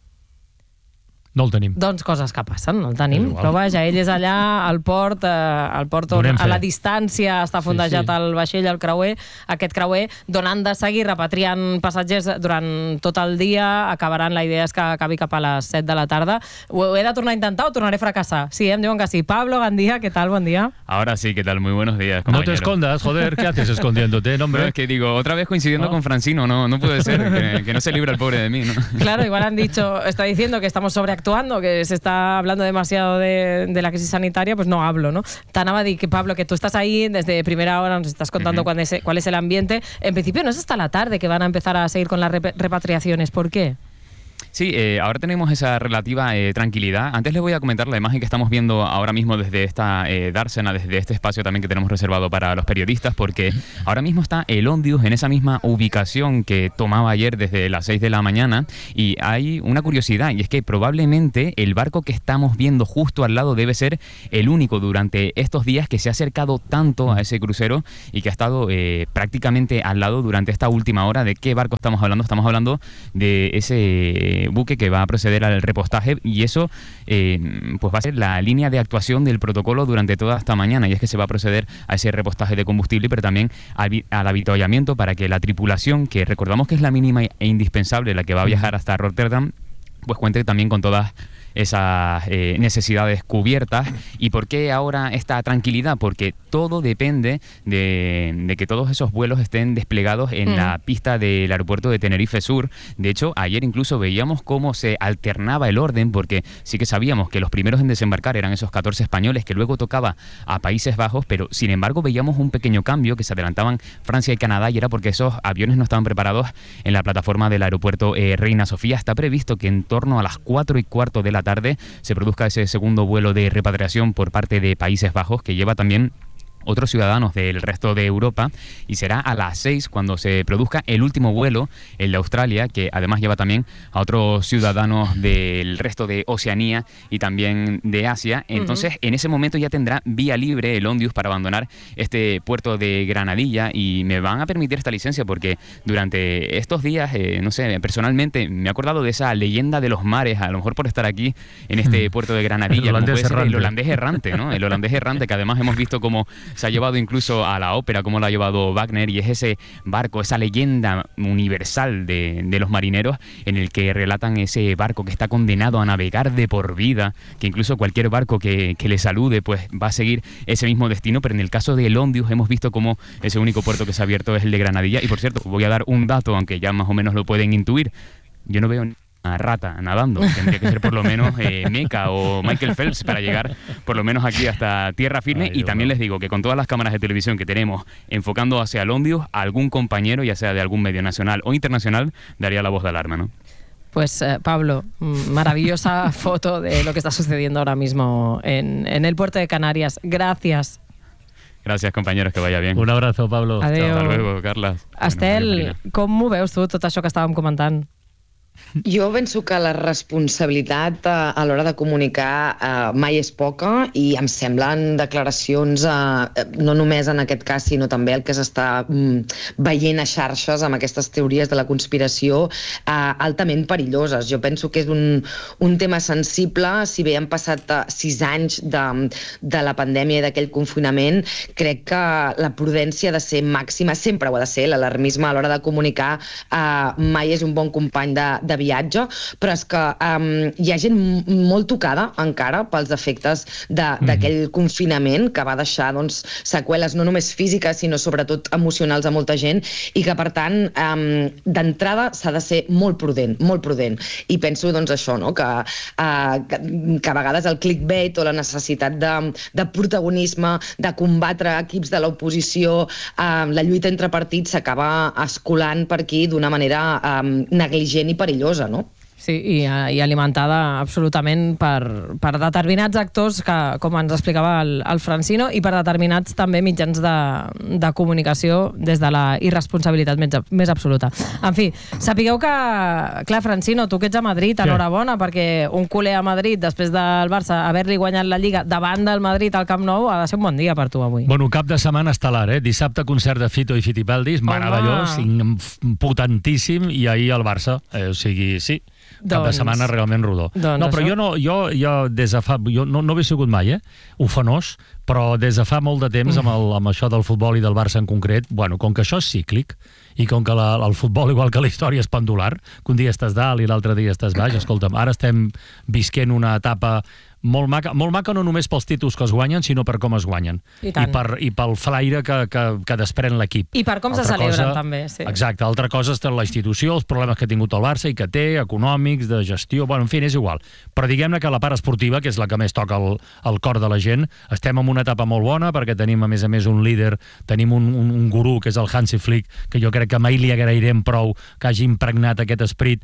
No el tenim.
Doncs coses que passen, no el tenim. Però vaja, ell és allà al port, eh, al port on a la distància està fondejat sí, sí. el vaixell, el creuer, aquest creuer, d'on han de seguir repatriant passatgers durant tot el dia, acabaran, la idea és que acabi cap a les set de la tarda. Ho he de tornar a intentar o tornaré a fracassar? Sí, em diuen que sí. Pablo Gandia, ¿qué tal? Buen día.
Ahora sí, ¿qué tal? Muy buenos días,
compañero. No te escondas, joder, ¿qué haces escondiéndote, no, hombre?
No, es que digo, otra vez coincidiendo ¿No? con Francino, no, no puede ser, que, que no se libra el pobre de mí, ¿no?
Claro, igual han dicho, está diciendo que estamos sobreactuando, que se está hablando demasiado de, de la crisis sanitaria, pues no hablo, ¿no? T'anava a dir que, Pablo, que tú estás ahí desde primera hora, nos estás contando uh-huh. cuál, es, cuál es el ambiente. En principio no es hasta la tarde que van a empezar a seguir con las rep- repatriaciones. ¿Por qué?
Sí, eh, ahora tenemos esa relativa eh, tranquilidad. Antes les voy a comentar la imagen que estamos viendo ahora mismo desde esta eh, dársena, desde este espacio también que tenemos reservado para los periodistas, porque ahora mismo está el Ondius en esa misma ubicación que tomaba ayer desde las seis de la mañana, y hay una curiosidad, y es que probablemente el barco que estamos viendo justo al lado debe ser el único durante estos días que se ha acercado tanto a ese crucero y que ha estado eh, prácticamente al lado durante esta última hora. ¿De qué barco estamos hablando? Estamos hablando de ese buque que va a proceder al repostaje, y eso eh, pues va a ser la línea de actuación del protocolo durante toda esta mañana, y es que se va a proceder a ese repostaje de combustible, pero también al, al avituallamiento para que la tripulación, que recordamos que es la mínima e indispensable, la que va a viajar hasta Rotterdam, pues cuente también con todas esas eh, necesidades cubiertas. ¿Y por qué ahora esta tranquilidad? Porque todo depende de, de que todos esos vuelos estén desplegados en mm. la pista del aeropuerto de Tenerife Sur. De hecho, ayer incluso veíamos cómo se alternaba el orden, porque sí que sabíamos que los primeros en desembarcar eran esos catorce españoles, que luego tocaba a Países Bajos, pero sin embargo veíamos un pequeño cambio, que se adelantaban Francia y Canadá, y era porque esos aviones no estaban preparados en la plataforma del aeropuerto eh, Reina Sofía. Está previsto que en torno a las cuatro y cuarto de la tarde se produzca ese segundo vuelo de repatriación por parte de Países Bajos, que lleva también otros ciudadanos del resto de Europa, y será a las seis cuando se produzca el último vuelo, el de Australia, que además lleva también a otros ciudadanos del resto de Oceanía y también de Asia. Entonces, uh-huh. en ese momento ya tendrá vía libre el Ondius para abandonar este puerto de Granadilla, y me van a permitir esta licencia porque durante estos días, eh, no sé, personalmente me he acordado de esa leyenda de los mares, a lo mejor por estar aquí en este puerto de Granadilla, el como puede ser el holandés errante, ¿no? El holandés errante, que además hemos visto como se ha llevado incluso a la ópera, como lo ha llevado Wagner, y es ese barco, esa leyenda universal de, de los marineros, en el que relatan ese barco que está condenado a navegar de por vida, que incluso cualquier barco que, que le salude pues va a seguir ese mismo destino. Pero en el caso del Ondius hemos visto como ese único puerto que se ha abierto es el de Granadilla. Y por cierto, voy a dar un dato, aunque ya más o menos lo pueden intuir: yo no veo una rata nadando, tendría que ser por lo menos eh, Meca o Michael Phelps para llegar por lo menos aquí hasta tierra firme. Ay, y también les digo que con todas las cámaras de televisión que tenemos enfocando hacia el Ondius, algún compañero, ya sea de algún medio nacional o internacional, daría la voz de alarma, ¿no?
Pues eh, Pablo, maravillosa foto de lo que está sucediendo ahora mismo en, en el puerto de Canarias. Gracias.
Gràcies, compañeros, que vaya bien.
Un abrazo, Pablo.
Adéu.
Hasta luego, Carles.
Estel, com ho veus tu, tot això que estàvem comentant?
Jo penso que la responsabilitat a, a l'hora de comunicar eh, mai és poca, i em semblen declaracions eh, no només en aquest cas, sinó també el que s'està mm, veient a xarxes amb aquestes teories de la conspiració eh, altament perilloses. Jo penso que és un, un tema sensible. Si bé han passat eh, sis anys de, de la pandèmia i d'aquell confinament, crec que la prudència ha de ser màxima, sempre ho ha de ser. L'alarmisme a l'hora de comunicar eh, mai és un bon company de, de viatge, però és que um, hi ha gent molt tocada encara pels efectes d'aquell mm. confinament, que va deixar doncs, seqüeles no només físiques sinó sobretot emocionals a molta gent, i que per tant um, d'entrada s'ha de ser molt prudent, molt prudent. I penso doncs això, no? que, uh, que, que a vegades el clickbait o la necessitat de, de protagonisme, de combatre equips de l'oposició, uh, la lluita entre partits s'acaba escolant per aquí d'una manera um, negligent i perillosa, no?
Sí, i, i alimentada absolutament per, per determinats actors que, com ens explicava el, el Francino, i per determinats també mitjans de, de comunicació des de la irresponsabilitat més, més absoluta. En fi, sapigueu que, clar, Francino, tu que ets a Madrid, enhorabona, perquè un culer a Madrid, després del Barça haver-li guanyat la Lliga davant del Madrid al Camp Nou, ha de ser un bon dia per tu avui.
Bueno, cap de setmana estel·lar, eh? Dissabte concert de Fito i Fitipaldis, meravellós, potentíssim, i ahir el Barça, eh, o sigui, sí, cap doncs, de setmana realment rodó. Doncs no, però això... jo no, jo, jo des de fa... Jo no, no he sigut mai, eh? Ufanós, però des de fa molt de temps amb, el, amb això del futbol i del Barça en concret, bueno, com que això és cíclic, i com que la, el futbol, igual que la història, és pendular, que un dia estàs dalt i l'altre dia estàs baix, escolta'm, ara estem visquent una etapa molt maca, molt maca no només pels títols que es guanyen, sinó per com es guanyen. I, I, per, i pel flaire que, que, que desprèn l'equip.
I per com altra se celebren, cosa, també. Sí.
Exacte, altra cosa és la institució, els problemes que ha tingut el Barça i que té, econòmics, de gestió, bueno, en fi, és igual. Però diguem-ne que la part esportiva, que és la que més toca el, el cor de la gent, estem en una etapa molt bona, perquè tenim, a més a més, un líder, tenim un, un, un gurú, que és el Hansi Flick, que jo crec que mai li agrairem prou que hagi impregnat aquest esperit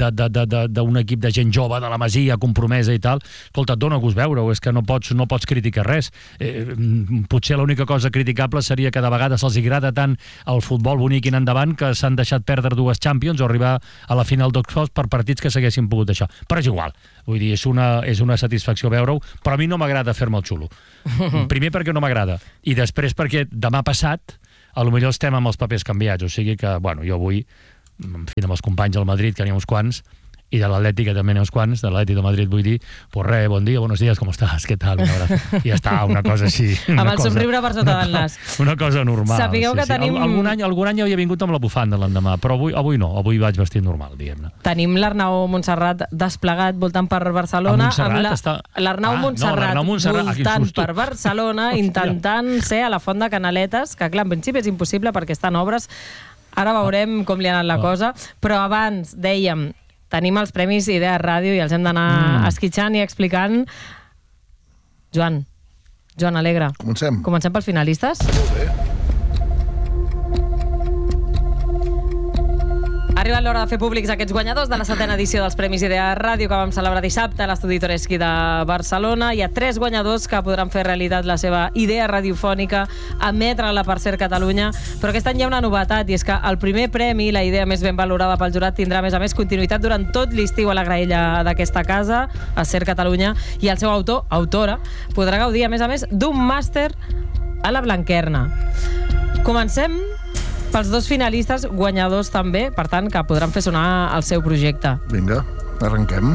d'un equip de gent jove, de la Masia, compromesa i tal. Escolta, et dona gust veure-ho, és que no pots, no pots criticar res. Eh, potser l'única cosa criticable seria que de vegades se'ls agrada tant el futbol bonic i endavant que s'han deixat perdre dues Champions o arribar a la final d'Oxford per partits que s'haguessin pogut deixar. Però és igual, vull dir, és una, és una satisfacció veure-ho, però a mi no m'agrada fer-me el xulo. Primer perquè no m'agrada, i després perquè demà passat a lo millor estem amb els papers canviats, o sigui que, bueno, jo avui, en fi, amb els companys del Madrid, que n'hi ha uns quants, i de l'Atlètic, que també n'hi ha uns quants, de l'Atlètic de Madrid, vull dir, pues res, bon dia, buenos días, com estàs, què tal? I ja està, una cosa així.
Amb el somriure per sota del nas.
Una cosa normal.
Sapigueu que tenim...
Algun any, algun any havia vingut amb la bufanda l'endemà, però avui, avui no, avui vaig vestit normal, diguem-ne.
Tenim l'Arnau Montserrat desplegat voltant per Barcelona.
Montserrat està...
L'Arnau Montserrat voltant per Barcelona, intentant ser a la Font de Canaletes, que clar, en principi és impossible perquè estan obres. Ara veurem com li ha anat la cosa, però abans dèiem, tenim els Premis Idea Ràdio i els hem d'anar mm. esquitxant i explicant. Joan, Joan Alegre.
Comencem.
Comencem pels finalistes?
Molt bé.
Ha arribat l'hora de fer públics aquests guanyadors de la setena edició dels Premis Idea Ràdio que vam celebrar dissabte a l'Estudi Toreschi de Barcelona. Hi ha tres guanyadors que podran fer realitat la seva idea radiofònica, emetre-la per Ser Catalunya, però aquest any hi ha una novetat, i és que el primer premi, la idea més ben valorada pel jurat, tindrà a més a més continuïtat durant tot l'estiu a la graella d'aquesta casa, a Ser Catalunya, i el seu autor, autora, podrà gaudir a més a més d'un màster a la Blanquerna. Comencem pels dos finalistes, guanyadors també, per tant, que podran fer sonar el seu projecte.
Vinga, arrenquem.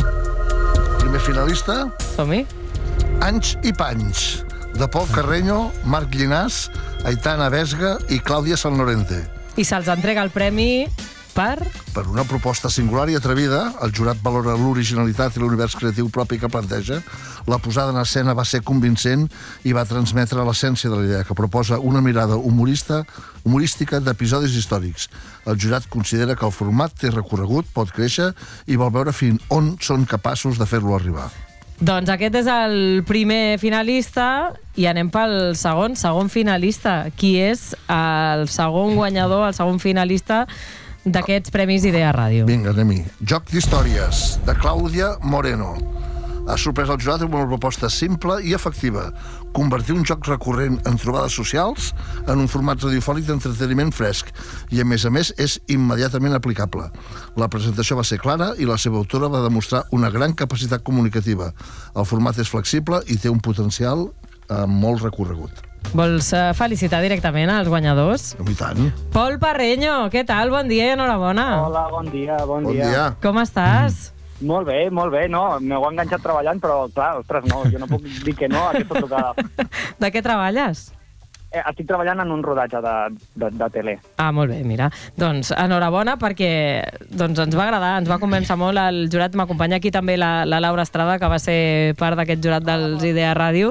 Primer finalista...
Som-hi.
Anys i Panys, de Pol Carreño, Marc Llinàs, Aitana Vesga i Clàudia San Lorente.
I se'ls entrega el premi per...
Per una proposta singular i atrevida, el jurat valora l'originalitat i l'univers creatiu propi que planteja. La posada en escena va ser convincent i va transmetre l'essència de l'idea, que proposa una mirada humorista, humorística d'episodis històrics. El jurat considera que el format té recorregut, pot créixer i vol veure fins on són capaços de fer-lo arribar.
Doncs aquest és el primer finalista i anem pel segon, segon finalista. Qui és el segon guanyador, el segon finalista d'aquests Premis Idea Ràdio?
Vinga, anem-hi. Joc d'històries, de Clàudia Moreno. Ha sorprès el jurat amb una proposta simple i efectiva. Convertir un joc recurrent en trobades socials en un format radiofònic d'entreteniment fresc i, a més a més, és immediatament aplicable. La presentació va ser clara i la seva autora va demostrar una gran capacitat comunicativa. El format és flexible i té un potencial eh, molt recorregut.
Vols uh, felicitar directament als guanyadors?
I tant.
Pol Parreño, què tal? Bon dia i enhorabona.
Hola, bon dia, bon,
bon dia.
dia.
Com estàs?
Mm. Molt bé, molt bé, no, m'heu enganxat treballant, però clar, ostres, no, jo no puc dir que no a aquesta trucada.
De què treballes?
Eh, estic treballant en un rodatge de, de, de tele.
Ah, molt bé, mira. Doncs enhorabona perquè doncs, ens va agradar, ens va convèncer molt. El jurat m'acompanya aquí també la, la Laura Estrada, que va ser part d'aquest jurat dels Idea Ràdio,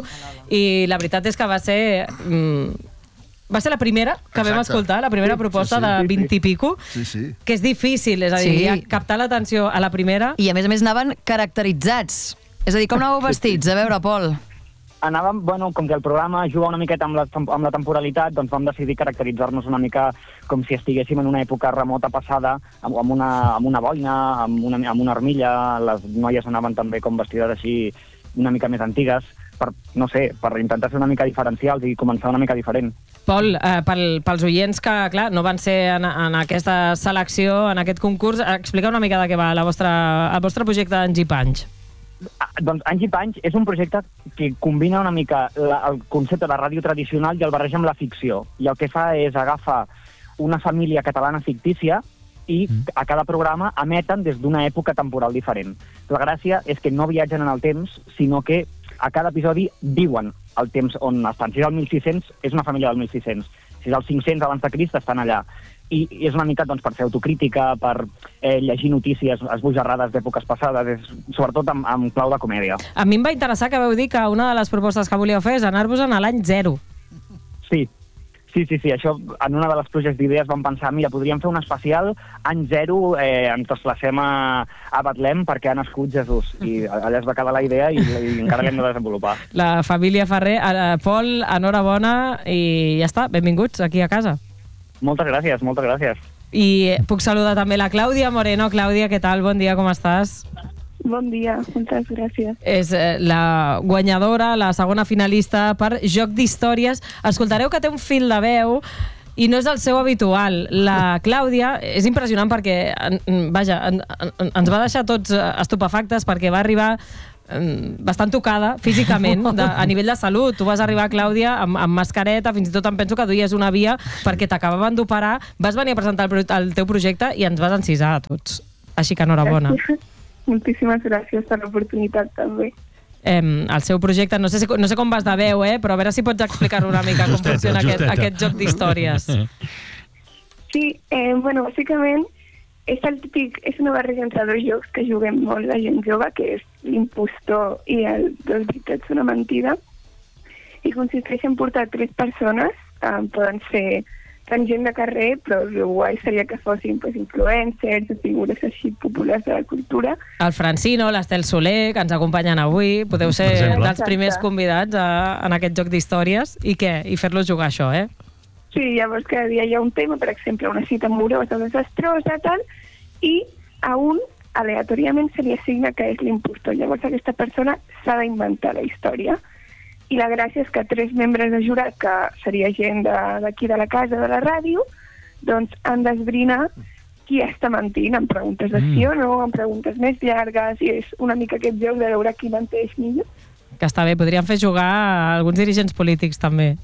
i la veritat és que va ser... Mm, va ser la primera que Exacte. vam escoltar, la primera sí, proposta sí, sí, de vint i pico,
sí, sí.
que és difícil, és a dir, sí. captar l'atenció a la primera.
I a més a més anaven caracteritzats. És a dir, com anàveu vestits? A veure, Pol.
anàvem, bueno, com que el programa juga una miqueta amb la, amb la temporalitat, doncs vam decidir caracteritzar-nos una mica com si estiguéssim en una època remota passada, amb, amb, una, amb una boina, amb una, amb una armilla, les noies anaven també com vestides així una mica més antigues, per, no sé, per intentar ser una mica diferencials i començar una mica diferent.
Pol, eh, pel, pels oients que, clar, no van ser en, en aquesta selecció, en aquest concurs, explica una mica de què va la vostra, el vostre projecte Anys i Panys.
Ah, doncs Anys i Panys és un projecte que combina una mica la, el concepte de ràdio tradicional i el barreja amb la ficció. I el que fa és agafar una família catalana fictícia i a cada programa emeten des d'una època temporal diferent. La gràcia és que no viatgen en el temps, sinó que a cada episodi viuen el temps on estan. Si és el mil sis-cents, és una família del mil sis-cents. Si és el cinc-cents abans de Crist, estan allà. I, i és una mica doncs, per fer autocrítica, per eh, llegir notícies esbojarrades d'èpoques passades, és, sobretot amb, amb clau de comèdia.
A mi em va interessar que vau dir que una de les propostes que volíeu fer és anar-vos-en a l'any zero.
Sí, sí, sí, sí, això en una de les projectes d'idees vam pensar, mira, podríem fer un especial any zero, eh, ens desplacem a, a Betlem perquè ha nascut Jesús, i allà es va quedar la idea i, i encara l'hem de desenvolupar.
La família Ferrer, eh, Pol, enhorabona i ja està, benvinguts aquí a casa.
Moltes gràcies, moltes gràcies.
I puc saludar també la Clàudia Moreno. Clàudia, què tal? Bon dia, com estàs?
Bon dia, moltes gràcies.
És eh, la guanyadora, la segona finalista per Joc d'Històries. Escoltareu que té un fil de veu i no és el seu habitual. La Clàudia és impressionant perquè, vaja, en, en, ens va deixar tots estupefactes perquè va arribar bastant tocada físicament de, a nivell de salut. Tu vas arribar, Clàudia, amb, amb mascareta, fins i tot em penso que duies una via perquè t'acabaven d'operar, vas venir a presentar el, el teu projecte i ens vas encisar a tots. Així que enhorabona.
Gràcies. Moltíssimes gràcies per l'oportunitat també.
Eh, el seu projecte, no sé, si, no sé com vas de veu, eh, però a veure si pots explicar-ho una mica com justeta, funciona aquest, aquest joc d'històries.
Sí, eh, bueno, bàsicament és el típic, és una barreja entre dos jocs que juguem molt la gent jove, que és l'impostor i el dos veritats una mentida, i consisteix en portar tres persones, eh, poden ser tant gent de carrer, però el guai seria que fossin pues, influencers o figures així populars de la cultura.
El Francino, l'Estel Soler, que ens acompanyen avui, podeu ser dels primers convidats a, en aquest joc d'històries. I què? I fer-los jugar això, eh?
Sí, llavors cada dia hi ha un tema, per exemple, una cita amorosa desastrosa, tal, i a un aleatòriament se li assigna que és l'impostor. Llavors aquesta persona s'ha d'inventar la història. I la gràcia és que tres membres de jurat, que seria gent d'aquí de, de la casa, de la ràdio, doncs han d'esbrinar qui està mentint, amb preguntes de sí o no, amb preguntes més llargues, i és una mica aquest joc de veure qui menteix millor.
Que està bé, podríem fer jugar a alguns dirigents polítics també.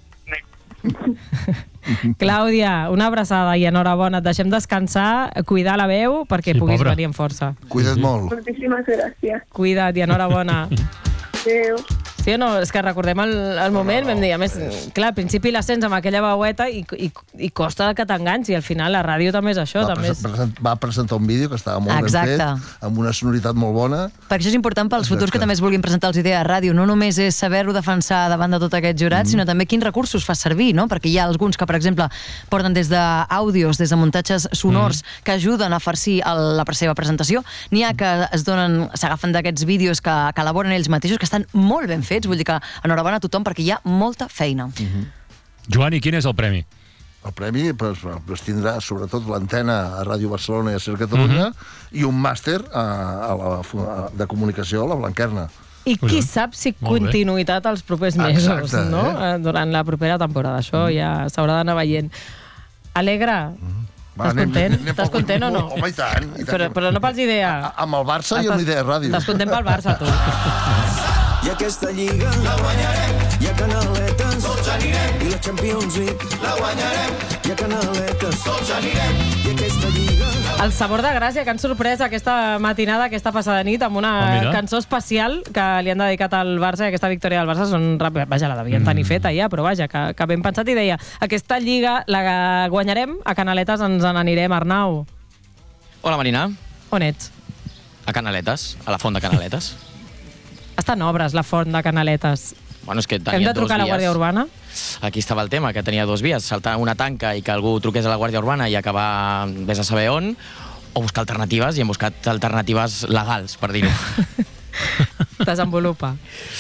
Clàudia, una abraçada i enhorabona. Et deixem descansar, cuidar la veu perquè sí, puguis pobra. venir amb força.
Cuida't sí. molt.
Moltíssimes gràcies.
Cuida't i enhorabona.
Adéu.
Sí o no? És que recordem el, el moment, vam dir, a més, clar, al principi l'ascens amb aquella veueta i, i, i costa que t'enganxi, al final la ràdio també és això.
Va,
també és...
present, va presentar un vídeo que estava molt
Exacte.
ben fet, amb una sonoritat molt bona.
Perquè això és important pels Exacte. futurs que també es vulguin presentar els Idees a ràdio. No només és saber-ho defensar davant de tot aquest jurat, mm. sinó també quins recursos fa servir, no? Perquè hi ha alguns que, per exemple, porten des d'àudios, des de muntatges sonors mm. que ajuden a farcir el, la seva presentació. N'hi ha que es donen, s'agafen d'aquests vídeos que, que elaboren ells mateixos, que estan molt ben fets, vull dir que enhorabona a tothom perquè hi ha molta feina.
Mm-hmm. Joan, i quin és el premi?
El premi pues, pues, tindrà sobretot l'antena a Ràdio Barcelona i a Ser Catalunya mm-hmm. i un màster a, a la, a, de comunicació a la Blanquerna.
I qui sap si continuïtat els propers mesos, Exacte, no? Eh? Durant la propera temporada. Això mm. ja s'haurà d'anar veient. Alegre, mm. Estàs content? Estàs content o no?
Home, i tant. I tant.
Però, però no pels Idees.
Amb el Barça i amb Idees Ràdio.
Estàs content pel Barça, tu.
I aquesta lliga la guanyarem, hi ha canaletes, tots anirem, i la Champions League la guanyarem, hi ha canaletes, tots anirem, i aquesta lliga...
El sabor de Gràcia, que han sorprès aquesta matinada, aquesta passada nit, amb una oh, cançó especial que li han dedicat al Barça, i aquesta victòria del Barça són ràpid. Vaja, la devien tenir feta ja, però vaja, que, que ben pensat, i deia, aquesta lliga la guanyarem, a Canaletes ens n'anirem, Arnau.
Hola, Marina.
On ets?
A Canaletes, a la font de Canaletes.
Està en obres, la font de Canaletes.
Bueno, és que tenia
Hem de trucar a la Guàrdia Urbana?
Aquí estava el tema, que tenia dos vies, saltar una tanca i que algú truqués a la Guàrdia Urbana i acabar vés a saber on, o buscar alternatives, i hem buscat alternatives legals, per dir-ho.
Desenvolupa.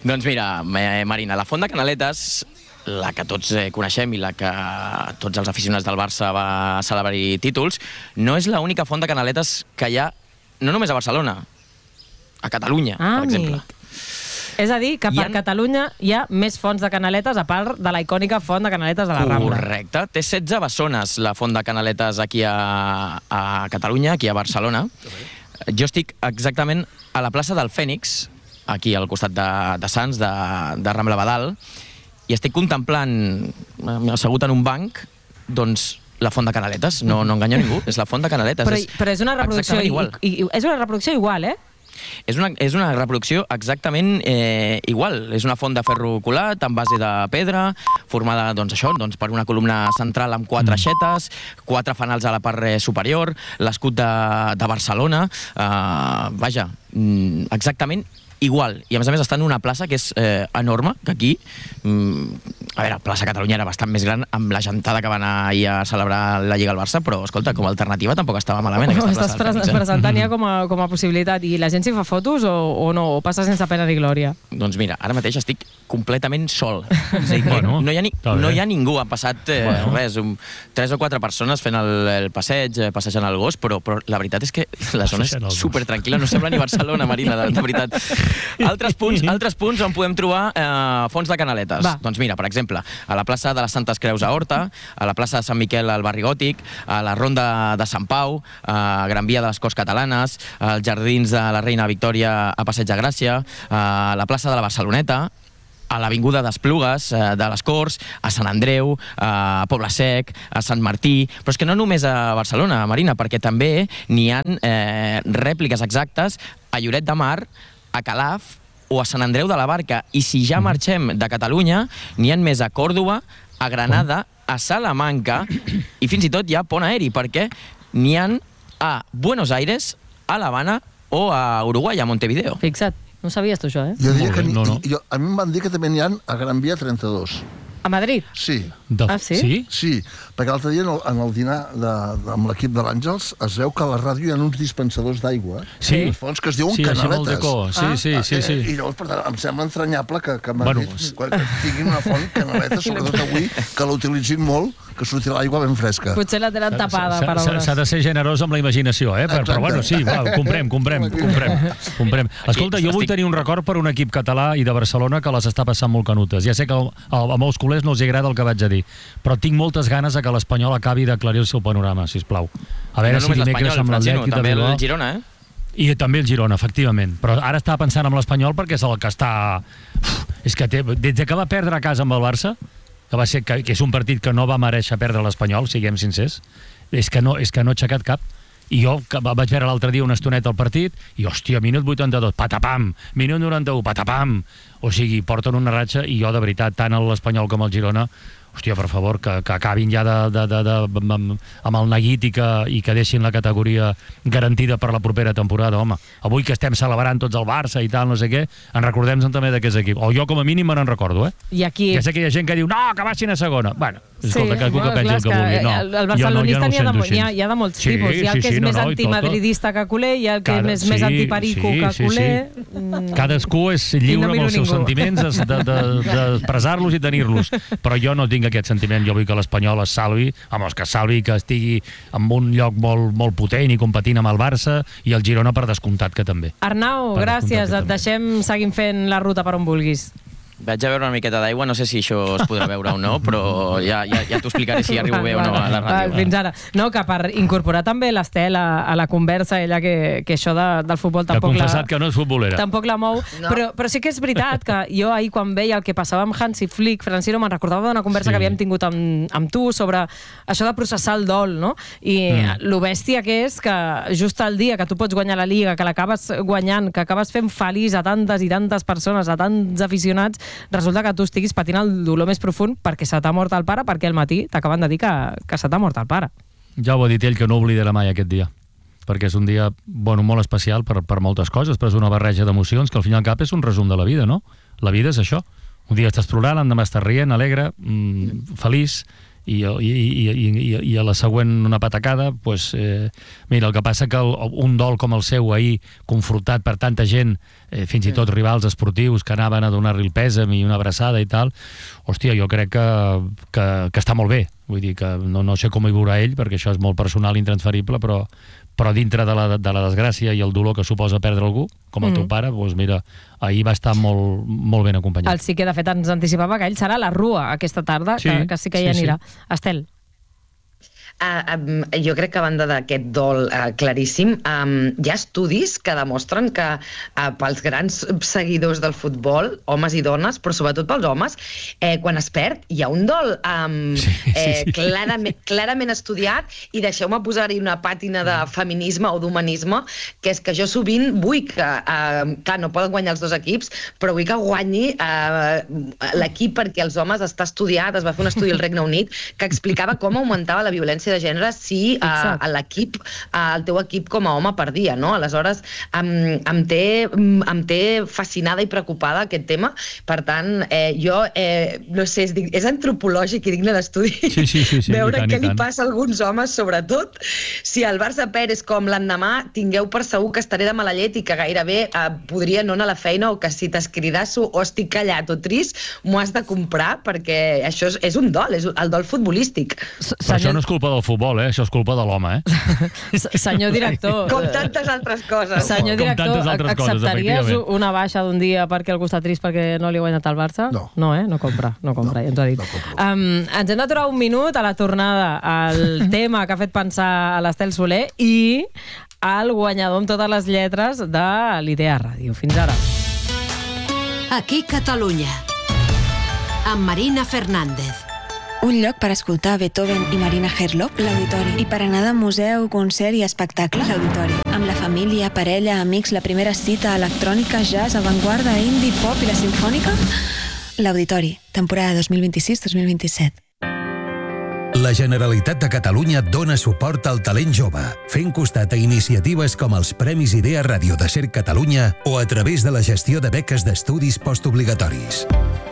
Doncs mira, Marina, la Font de Canaletes, la que tots coneixem i la que tots els aficionats del Barça va celebrar títols, no és l'única font de canaletes que hi ha, no només a Barcelona, a Catalunya,
ah,
per exemple.
És a dir, que per
ha...
Catalunya hi ha més fonts de canaletes a part de la icònica font de canaletes de la Rambla.
Correcte. Té setze bessones la font de canaletes aquí a, a Catalunya, aquí a Barcelona. Jo estic exactament a la plaça del Fènix, aquí al costat de, de Sants, de, de Rambla Badal, i estic contemplant, assegut en un banc, doncs la font de canaletes. No, no enganyo ningú, és la font de canaletes.
Però,
és
però és una reproducció igual. I, i, és una reproducció igual, eh?
És una, és una reproducció exactament eh, igual. És una font de ferro colat amb base de pedra, formada doncs, això, doncs, per una columna central amb quatre aixetes, quatre fanals a la part superior, l'escut de, de Barcelona. Uh, vaja, exactament igual. I a més a més està en una plaça que és eh, enorme, que aquí, mm, a veure, plaça Catalunya era bastant més gran amb la gentada que va anar ahir a celebrar la Lliga al Barça, però escolta, com a alternativa tampoc estava malament
O,
aquesta
estàs
plaça.
Estàs pre presentant ja com a, com a possibilitat. I la gent s'hi fa fotos o, o no? O passa sense pena ni glòria?
Doncs mira, ara mateix estic completament sol. És a dir, bueno, no, hi ha ni, no hi ha ningú. Han passat eh, bueno. res, un, tres o quatre persones fent el, el passeig, eh, passejant el gos, però, però la veritat és que la zona és super tranquil·la. No sembla ni Barcelona, Marina, de, de veritat. Altres punts, altres punts on podem trobar eh, fonts de canaletes. Va. Doncs mira, per exemple, a la plaça de les Santes Creus a Horta, a la plaça de Sant Miquel al barri Gòtic, a la Ronda de Sant Pau, a Gran Via de les Corts Catalanes, als Jardins de la Reina Victòria a Passeig de Gràcia, a la plaça de la Barceloneta, a l'Avinguda d'Esplugues, eh, de les Corts, a Sant Andreu, a Poble Sec, a Sant Martí... Però és que no només a Barcelona, Marina, perquè també n'hi ha eh, rèpliques exactes a Lloret de Mar, a Calaf o a Sant Andreu de la Barca. I si ja marxem de Catalunya, n'hi ha més a Còrdova, a Granada, a Salamanca, i fins i tot hi ha pont aeri, perquè n'hi ha a Buenos Aires, a l'Havana o a Uruguai, a Montevideo.
Fixa't. No sabies tu això, eh?
Jo diria que no, no. Jo, a mi em van dir que també n'hi ha a Gran Via trenta-dos.
A Madrid?
Sí.
De...
Ah, sí?
Sí?
Sí, perquè l'altre dia en el, en el dinar de, de, amb l'equip de l'Àngels es veu que a la ràdio hi ha uns dispensadors d'aigua,
sí.
uns fons que es diuen
sí,
canaletes.
Sí, ah. sí, sí, sí.
I llavors, per tant, em sembla entranyable que, que a Madrid bueno, que tinguin una font canaleta, sobretot avui, que la utilitzin molt, que surti l'aigua ben fresca.
Potser la tenen tapada per obres.
S'ha de ser generós amb la imaginació, eh? Però, però bueno, sí, va, comprem, comprem, comprem, comprem. Escolta, jo vull tenir un record per un equip català i de Barcelona que les està passant molt canutes. Ja sé que a molts culers no els agrada el que vaig a dir, però tinc moltes ganes que l'Espanyol acabi d'aclarir el seu panorama, sisplau. A veure
no
si dimecres amb l'Atlètic de
també
Bilbao...
el Girona, eh?
I també el Girona, efectivament. Però ara estava pensant amb l'Espanyol perquè és el que està... Uf, és que té... des que va perdre a casa amb el Barça, que va ser que, que és un partit que no va mereixer perdre l'Espanyol, siguem sincers, és que no, és que no ha aixecat cap. I jo que vaig veure l'altre dia una estoneta al partit i, hòstia, minut vuitanta-dos, patapam, minut noranta-u, patapam. O sigui, porten una ratxa i jo, de veritat, tant l'Espanyol com el Girona, hòstia, per favor, que, que acabin ja de, de, de, de, amb, amb el neguit i que, i que deixin la categoria garantida per la propera temporada, home. Avui que estem celebrant tots el Barça i tal, no sé què, en recordem també d'aquest equip. O jo, com a mínim, me n'en recordo, eh?
I aquí...
Ja sé que hi ha gent que diu, no, que baixin a segona. Bueno, escolta,
sí,
cadascú
bueno,
que pensi
clar,
el que vulgui. No,
el, el barcelonista n'hi no, no ha, ha, ha de molts
sí,
tipus. Hi ha el
sí,
que és
sí,
més
no, no,
antimadridista que culer, hi ha el que
Cada,
és
sí,
més antiperico
sí,
que
sí,
culer.
Sí. Mm. Cadascú és lliure no amb els seus ningú. sentiments d'expressar-los i tenir-los. Però jo no tinc aquest sentiment. Jo vull que l'Espanyol es salvi, vamos, que es salvi, que estigui en un lloc molt, molt potent i competint amb el Barça, i el Girona per descomptat que també.
Arnau, per gràcies. Et deixem seguint fent la ruta per on vulguis.
Vaig a veure una miqueta d'aigua, no sé si això es podrà veure o no, però ja, ja, ja t'ho explicaré si arribo bé o no a la ràdio.
Fins ara. No, que per incorporar també l'Estel a, a la conversa, ella que, que això de, del futbol tampoc la...
Que ha confessat que no és futbolera.
Tampoc la mou, no. però, però sí que és veritat que jo ahir quan veia el que passava amb Hansi Flick, Francino, me'n recordava d'una conversa sí. que havíem tingut amb, amb tu sobre això de processar el dol, no? I mm. lo bèstia que és que just el dia que tu pots guanyar la Lliga, que l'acabes guanyant, que acabes fent feliç a tantes i tantes persones, a tants aficionats, resulta que tu estiguis patint el dolor més profund perquè se t'ha mort el pare, perquè al matí t'acaben de dir que, que se t'ha mort el pare.
Ja ho ha dit ell, que no oblidarà mai aquest dia, perquè és un dia, bueno, molt especial per, per moltes coses, però és una barreja d'emocions que al fin i al cap és un resum de la vida, no? La vida és això. Un dia estàs plorant, l'endemà estàs rient, alegre, mmm, feliç, i, i, i, i, i a la següent una patacada, doncs, eh, mira, el que passa que el, un dol com el seu ahir, confrontat per tanta gent, eh, fins i tot rivals esportius que anaven a donar-li el pèsam i una abraçada i tal, hòstia, jo crec que, que, que està molt bé. Vull dir que no, no sé com hi veurà ell, perquè això és molt personal, intransferible, però, però dintre de la, de la desgràcia i el dolor que suposa perdre algú, com el mm. teu pare, doncs mira, ahir va estar molt, molt ben acompanyat.
El sí que, de fet, ens anticipava que ell serà a la Rua aquesta tarda, sí, que, que sí que hi anirà. Sí, sí. Estel.
Uh, um, jo crec que a banda d'aquest dol uh, claríssim, um, hi ha estudis que demostren que uh, pels grans seguidors del futbol, homes i dones, però sobretot pels homes, eh, quan es perd hi ha un dol um, sí, sí, eh, sí. Clarament, clarament estudiat, i deixeu-me posar-hi una pàtina de feminisme o d'humanisme, que és que jo sovint vull que, uh, clar, no poden guanyar els dos equips, però vull que guanyi uh, l'equip, perquè els homes està estudiat, es va fer un estudi al Regne Unit que explicava com augmentava la violència de gènere si uh, a l'equip, uh, el teu equip com a home perdia, no? Aleshores, em, em, té, em té fascinada i preocupada aquest tema. Per tant, eh, jo, eh, no sé, és, és antropològic i digne d'estudi
sí, sí, sí, sí,
veure
tant,
què li passa a alguns homes, sobretot. Si el Barça perd és com l'endemà, tingueu per segur que estaré de mala llet i que gairebé eh, podria no anar a la feina, o que si t'escridasso o estic callat o trist, m'ho has de comprar, perquè això és, és un dol, és el dol futbolístic.
Però això no és culpa del futbol, eh? Això és culpa de l'home, eh?
Senyor director...
Com tantes altres coses.
Senyor director,
altres
acceptaries
coses,
una baixa d'un dia perquè algú està trist perquè no li ha guanyat el Barça?
No.
No, eh? No compra, no compra, no, ja ens ho ha dit.
No
um, ens hem d'aturar un minut a la tornada al tema que ha fet pensar a l'Estel Soler i al guanyador amb totes les lletres de l'Idea Ràdio. Fins ara.
Aquí Catalunya, amb Marina Fernández.
Un lloc per escoltar Beethoven i Marina Herlop, l'Auditori. I per anar de museu, concert i espectacle, l'Auditori. Amb la família, parella, amics, la primera cita, electrònica, jazz, avantguarda, indie, pop i la simfònica, l'Auditori. Temporada dos mil vint-i-sis dos mil vint-i-set.
La Generalitat de Catalunya dona suport al talent jove, fent costat a iniciatives com els Premis Idea Ràdio de Cerc Catalunya o a través de la gestió de beques d'estudis postobligatoris.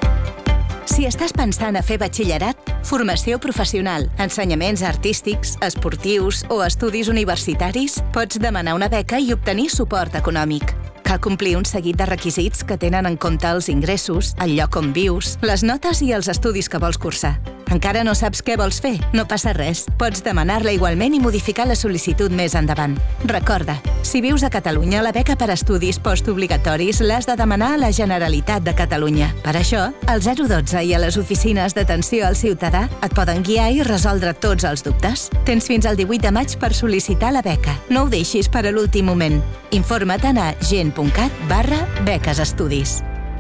Si estàs pensant a fer batxillerat, formació professional, ensenyaments artístics, esportius o estudis universitaris, pots demanar una beca i obtenir suport econòmic. Cal complir un seguit de requisits que tenen en compte els ingressos, el lloc on vius, les notes i els estudis que vols cursar. Encara no saps què vols fer? No passa res. Pots demanar-la igualment i modificar la sol·licitud més endavant. Recorda, si vius a Catalunya, la beca per estudis postobligatoris l'has de demanar a la Generalitat de Catalunya. Per això, al zero dotze i a les oficines d'atenció al ciutadà et poden guiar i resoldre tots els dubtes. Tens fins al divuit de maig per sol·licitar la beca. No ho deixis per a l'últim moment. Informa't a gent.cat barra beques estudis.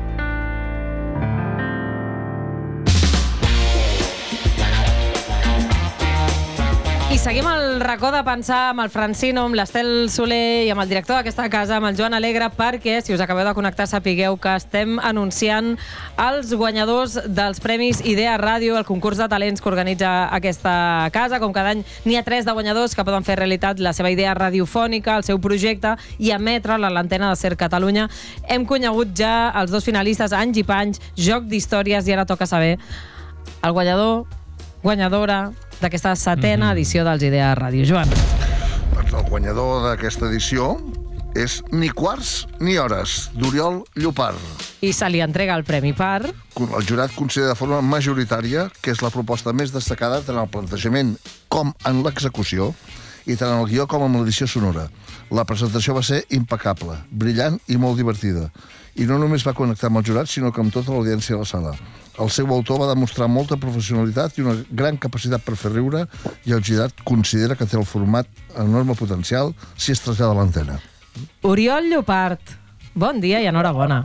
I seguim el racó de pensar amb el Francino, amb l'Estel Soler i amb el director d'aquesta casa, amb el Joan Alegre, perquè, si us acabeu de connectar, sapigueu que estem anunciant els guanyadors dels Premis Idea Ràdio, el concurs de talents que organitza aquesta casa. Com cada any n'hi ha tres de guanyadors que poden fer realitat la seva idea radiofònica, el seu projecte, i emetre'l a l'antena de Cerc Catalunya. Hem conegut ja els dos finalistes, Anys i Panys, Joc d'Històries, i ara toca saber el guanyador, guanyadora d'aquesta setena mm-hmm. edició dels Idea Ràdio. Joan.
El guanyador d'aquesta edició és Ni quarts ni hores, d'Oriol Llopart.
I se li entrega el premi per...
El jurat considera de forma majoritària que és la proposta més destacada tant en el plantejament com en l'execució, i tant en el guió com en l'edició sonora. La presentació va ser impecable, brillant i molt divertida. I no només va connectar amb el jurat, sinó que amb tota l'audiència de la sala. El seu autor va demostrar molta professionalitat i una gran capacitat per fer riure, i el jurat considera que té el format enorme potencial si es trasllada a l'antena.
Oriol Llopart, bon dia i enhorabona.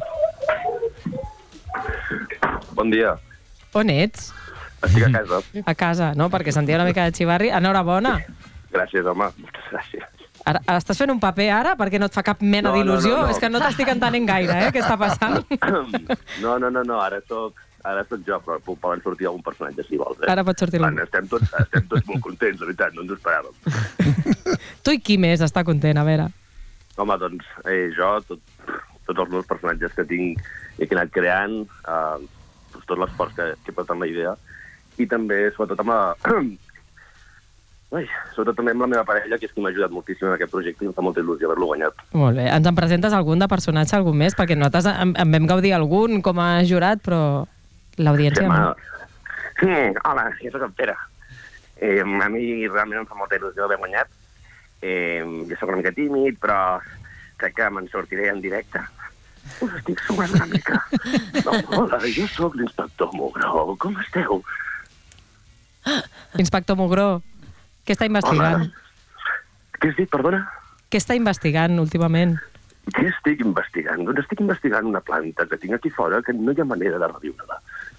Bon dia.
On ets?
Estic a casa.
A casa, no? Perquè sentia una mica de xivarri. Enhorabona.
Gràcies, home. Moltes gràcies.
Ara, estàs fent un paper ara perquè no et fa cap mena
no,
d'il·lusió?
No, no, no.
És que no t'estic entenent gaire, eh? Què està passant?
No, no, no, no. Ara soc, ara soc jo, però poden sortir algun personatge, si vols. Eh?
Ara pot sortir algun.
Estem tots, estem tots molt contents, la veritat, no ens ho esperàvem.
Tu i qui més està content, a veure?
Home, doncs, eh, jo, tot, tots els meus personatges que tinc i que he anat creant, eh, tot l'esforç que, que he posat en la idea, i també, sobretot, amb la... Ai, sobretot també amb la meva parella, que és qui m'ha ajudat moltíssim en aquest projecte i em fa molta il·lusió haver-lo guanyat.
Molt bé. Ens en presentes algun de personatge, algun més? Perquè nosaltres en, en vam gaudir algun com a jurat, però l'audiència...
Sí, sí, hola, jo soc el Pere. Eh, a mi realment em fa molta il·lusió haver guanyat. Eh, jo soc una mica tímid, però crec que me'n sortiré en directe. Us estic sumant una mica. No, hola, jo sóc l'inspector Mugró. Com esteu?
Inspector Mugró. Què està investigant?
Hola. Què has dit, perdona?
Què està investigant últimament?
Què estic investigant? Doncs estic investigant una planta que tinc aquí fora que no hi ha manera de reviure-la.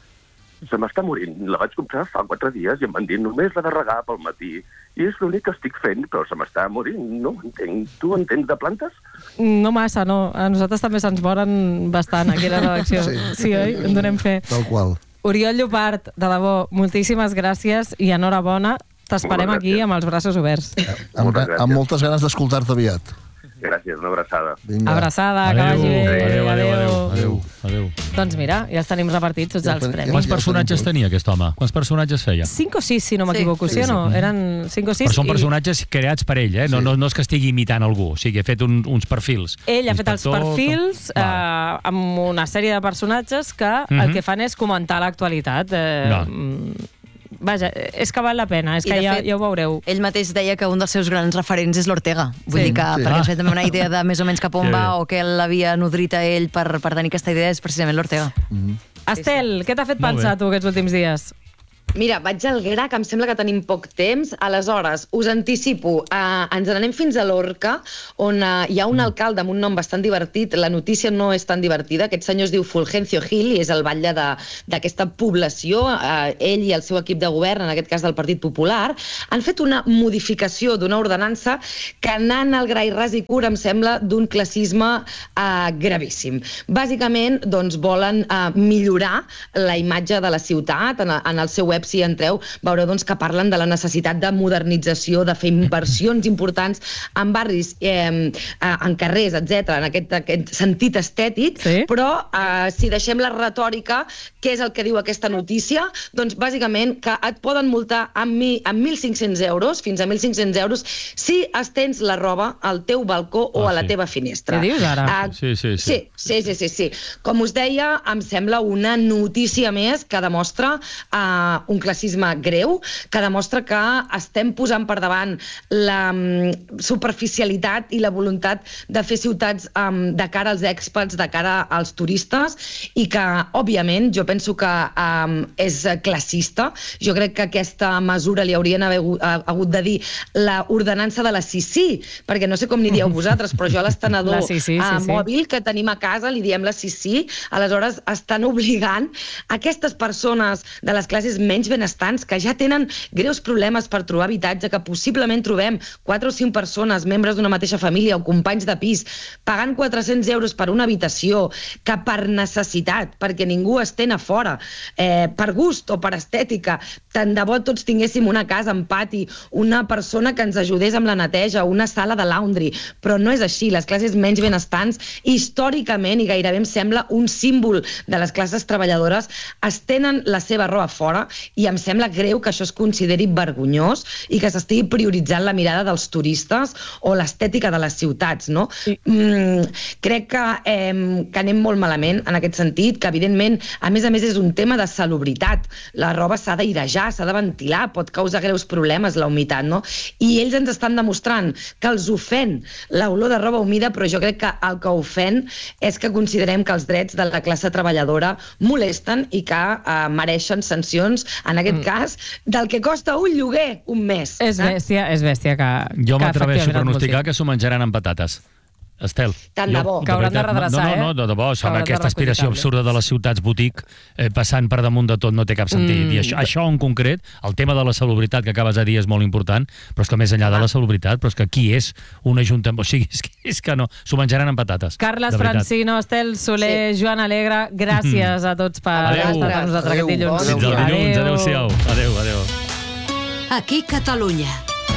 Se m'està morint. La vaig comprar fa quatre dies i em van dir només la de regar pel matí. I és l'únic que estic fent, però se m'està morint. No entenc. Tu entens de plantes?
No massa, no. A nosaltres també se'ns moren bastant aquí a la redacció. Sí, sí oi? En donem fe.
Tal qual.
Oriol Llopart, de debò, moltíssimes gràcies i enhorabona. T'esperem aquí amb els braços oberts.
Amb, amb moltes ganes d'escoltar-te aviat.
Gràcies, una abraçada.
Vinga. Abraçada, que vagi bé.
Adéu, adéu, adéu, adéu, adéu.
Doncs mira, ja els tenim repartits tots els premis.
Quants personatges tenia aquest home? Quants personatges feia?
Cinc o sis, si no m'equivoco, sí o no? Eren cinc o sis.
Però són personatges creats per ell, eh? No, no, no és que estigui imitant algú, o sigui, ha fet un, uns perfils.
Ell ha fet els perfils eh, amb una sèrie de personatges que el que fan és comentar l'actualitat. Eh, Vaja, és que val la pena, és que ja, fet, ja ho veureu.
Ell mateix deia que un dels seus grans referents és l'Ortega. Vull sí, dir que, sí. perquè ens fet també una idea de més o menys cap on va o què l'havia nodrit a ell per, per tenir aquesta idea, és precisament l'Ortega.
Mm-hmm. Estel, sí, sí. Què t'ha fet pensar tu aquests últims dies?
Mira, vaig al gra, que em sembla que tenim poc temps. Aleshores, us anticipo, eh, ens n'anem fins a Lorca, on eh, hi ha un alcalde amb un nom bastant divertit. La notícia no és tan divertida. Aquest senyor es diu Fulgencio Gil i és el batlle d'aquesta població. Eh, ell i el seu equip de govern, en aquest cas del Partit Popular, han fet una modificació d'una ordenança que, anant al gra i ras i cura, em sembla d'un classisme eh, gravíssim. Bàsicament, doncs, volen eh, millorar la imatge de la ciutat. En, en el seu web, si entreu, veureu doncs, que parlen de la necessitat de modernització, de fer inversions importants en barris, eh, en carrers, etcètera, en aquest, aquest sentit estètic, sí? Però eh, si deixem la retòrica, què és el que diu aquesta notícia? Doncs bàsicament que et poden multar amb, mi, amb mil cinc-cents euros, fins a mil cinc-cents euros, si estens la roba al teu balcó o ah, a la
sí.
teva finestra.
Què dius ara?
Uh,
sí, sí, sí.
Sí, sí, sí, sí. Com us deia, em sembla una notícia més que demostra uh, un classisme greu, que demostra que estem posant per davant la um, superficialitat i la voluntat de fer ciutats um, de cara als expats, de cara als turistes, i que, òbviament, jo penso que um, és classista. Jo crec que aquesta mesura li haurien haver, uh, hagut de dir la ordenança de la C C, perquè no sé com li dieu vosaltres, però jo a l'estenedor
sí, sí, sí,
uh,
sí.
mòbil que tenim a casa li diem la C C, aleshores estan obligant aquestes persones de les classes menys benestants, que ja tenen greus problemes per trobar habitatge, que possiblement trobem quatre o cinc persones, membres d'una mateixa família o companys de pis, pagant quatre-cents euros per una habitació, que per necessitat, perquè ningú estén a fora, eh, per gust o per estètica, tant de bo tots tinguéssim una casa amb pati, una persona que ens ajudés amb la neteja, una sala de laundry, però no és així. Les classes menys benestants, històricament, i gairebé em sembla un símbol de les classes treballadores, es tenen la seva roba fora, i em sembla greu que això es consideri vergonyós i que s'estigui prioritzant la mirada dels turistes o l'estètica de les ciutats, no? Mm, crec que, eh, que anem molt malament en aquest sentit, que evidentment, a més a més, és un tema de salubritat. La roba s'ha d'airejar, s'ha de ventilar, pot causar greus problemes la humitat, no? I ells ens estan demostrant que els ofèn l'olor de roba humida, però jo crec que el que ofèn és que considerem que els drets de la classe treballadora molesten i que eh, mereixen sancions, en aquest mm. cas, del que costa un lloguer un mes.
És bèstia, és bèstia que...
Jo m'atreveixo a pronosticar que s'ho menjaran amb patates. Estel.
Tant de bo.
Que hauran de redreçar,
eh? No, no, no, de debò, amb aquesta aspiració absurda de les ciutats botic, eh, passant per damunt de tot, no té cap sentit. Mm. I això, això en concret, el tema de la salubritat que acabes de dir és molt important, però és que més enllà de la salubritat, però és que aquí és un ajuntament, o sigui, és que, és que no, s'ho menjaran amb patates.
Carles Francino, Estel Soler, sí. Joan Alegre, gràcies a tots per
adeu.
estar amb nosaltres aquest dilluns.
Fins el dilluns, adeu-siau. Adeu, adeu.
Aquí Catalunya,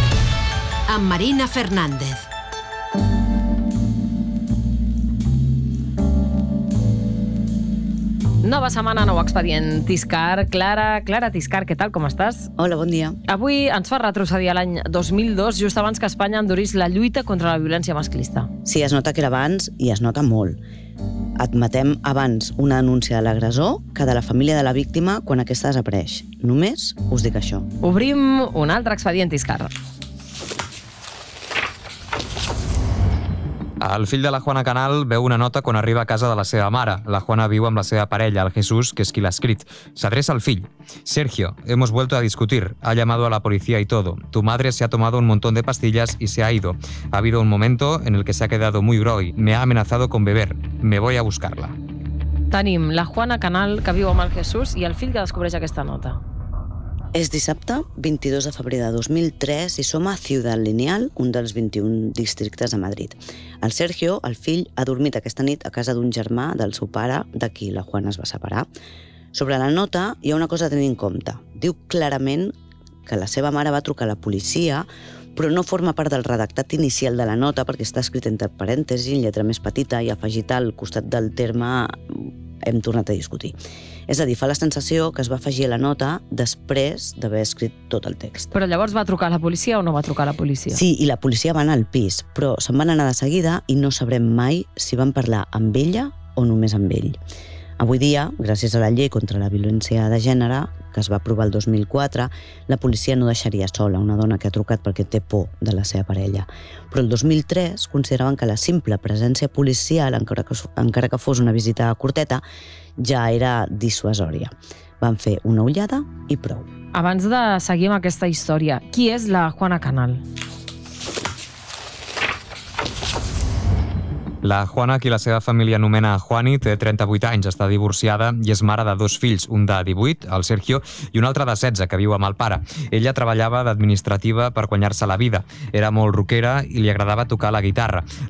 amb Marina Fernández.
Nova setmana, nou expedient Tiscar. Clara, Clara Tiscar, què tal, com estàs?
Hola, bon dia.
Avui ens fa retrocedir a l'any dos mil dos, just abans que Espanya endurís la lluita contra la violència masclista.
Sí, es nota que era abans i es nota molt. Admetem abans una denúncia de l'agressor que de la família de la víctima quan aquesta desapareix. Només us dic això.
Obrim un altre expedient Tiscar.
El fill de la Juana Canal veu una nota quan arriba a casa de la seva mare. La Juana viu amb la seva parella, el Jesús, que es qui l'ha escrit. S'adreça al fill. Sergio, hemos vuelto a discutir. Ha llamado a la policía y todo. Tu madre se ha tomado un montón de pastillas y se ha ido. Ha habido un momento en el que se ha quedado muy groggy. Me ha amenazado con beber. Me voy a buscarla.
Tenim la Juana Canal, que viu amb el Jesús, i el fill que descobreix aquesta nota.
És dissabte, vint-i-dos de febrer de dos mil tres, i som a Ciudad Lineal, un dels vint-i-un districtes de Madrid. El Sergio, el fill, ha dormit aquesta nit a casa d'un germà del seu pare, de qui la Juana es va separar. Sobre la nota hi ha una cosa a tenir en compte. Diu clarament que la seva mare va trucar a la policia, però no forma part del redactat inicial de la nota perquè està escrit entre parèntesis, en lletra més petita, i afegit al costat del terme hem tornat a discutir. És a dir, fa la sensació que es va afegir a la nota després d'haver escrit tot el text.
Però llavors va trucar a la policia o no va trucar a la policia?
Sí, i la policia va anar al pis, però se'n van anar de seguida i no sabrem mai si van parlar amb ella o només amb ell. Avui dia, gràcies a la llei contra la violència de gènere, que es va aprovar el dos mil quatre, la policia no deixaria sola una dona que ha trucat perquè té por de la seva parella. Però el dos mil tres consideraven que la simple presència policial, encara que, encara que fos una visita curteta, ja era dissuasòria. Van fer una ullada i prou.
Abans de seguir amb aquesta història, qui és la Juana Canal?
La Juana, qui la seva família anomena Juani, té trenta-vuit anys, està divorciada i és mare de dos fills, un de divuit, el Sergio, i un altre de setze, que viu amb el pare. Ella treballava d'administrativa per guanyar-se la vida. Era molt rockera i li agradava tocar la guitarra.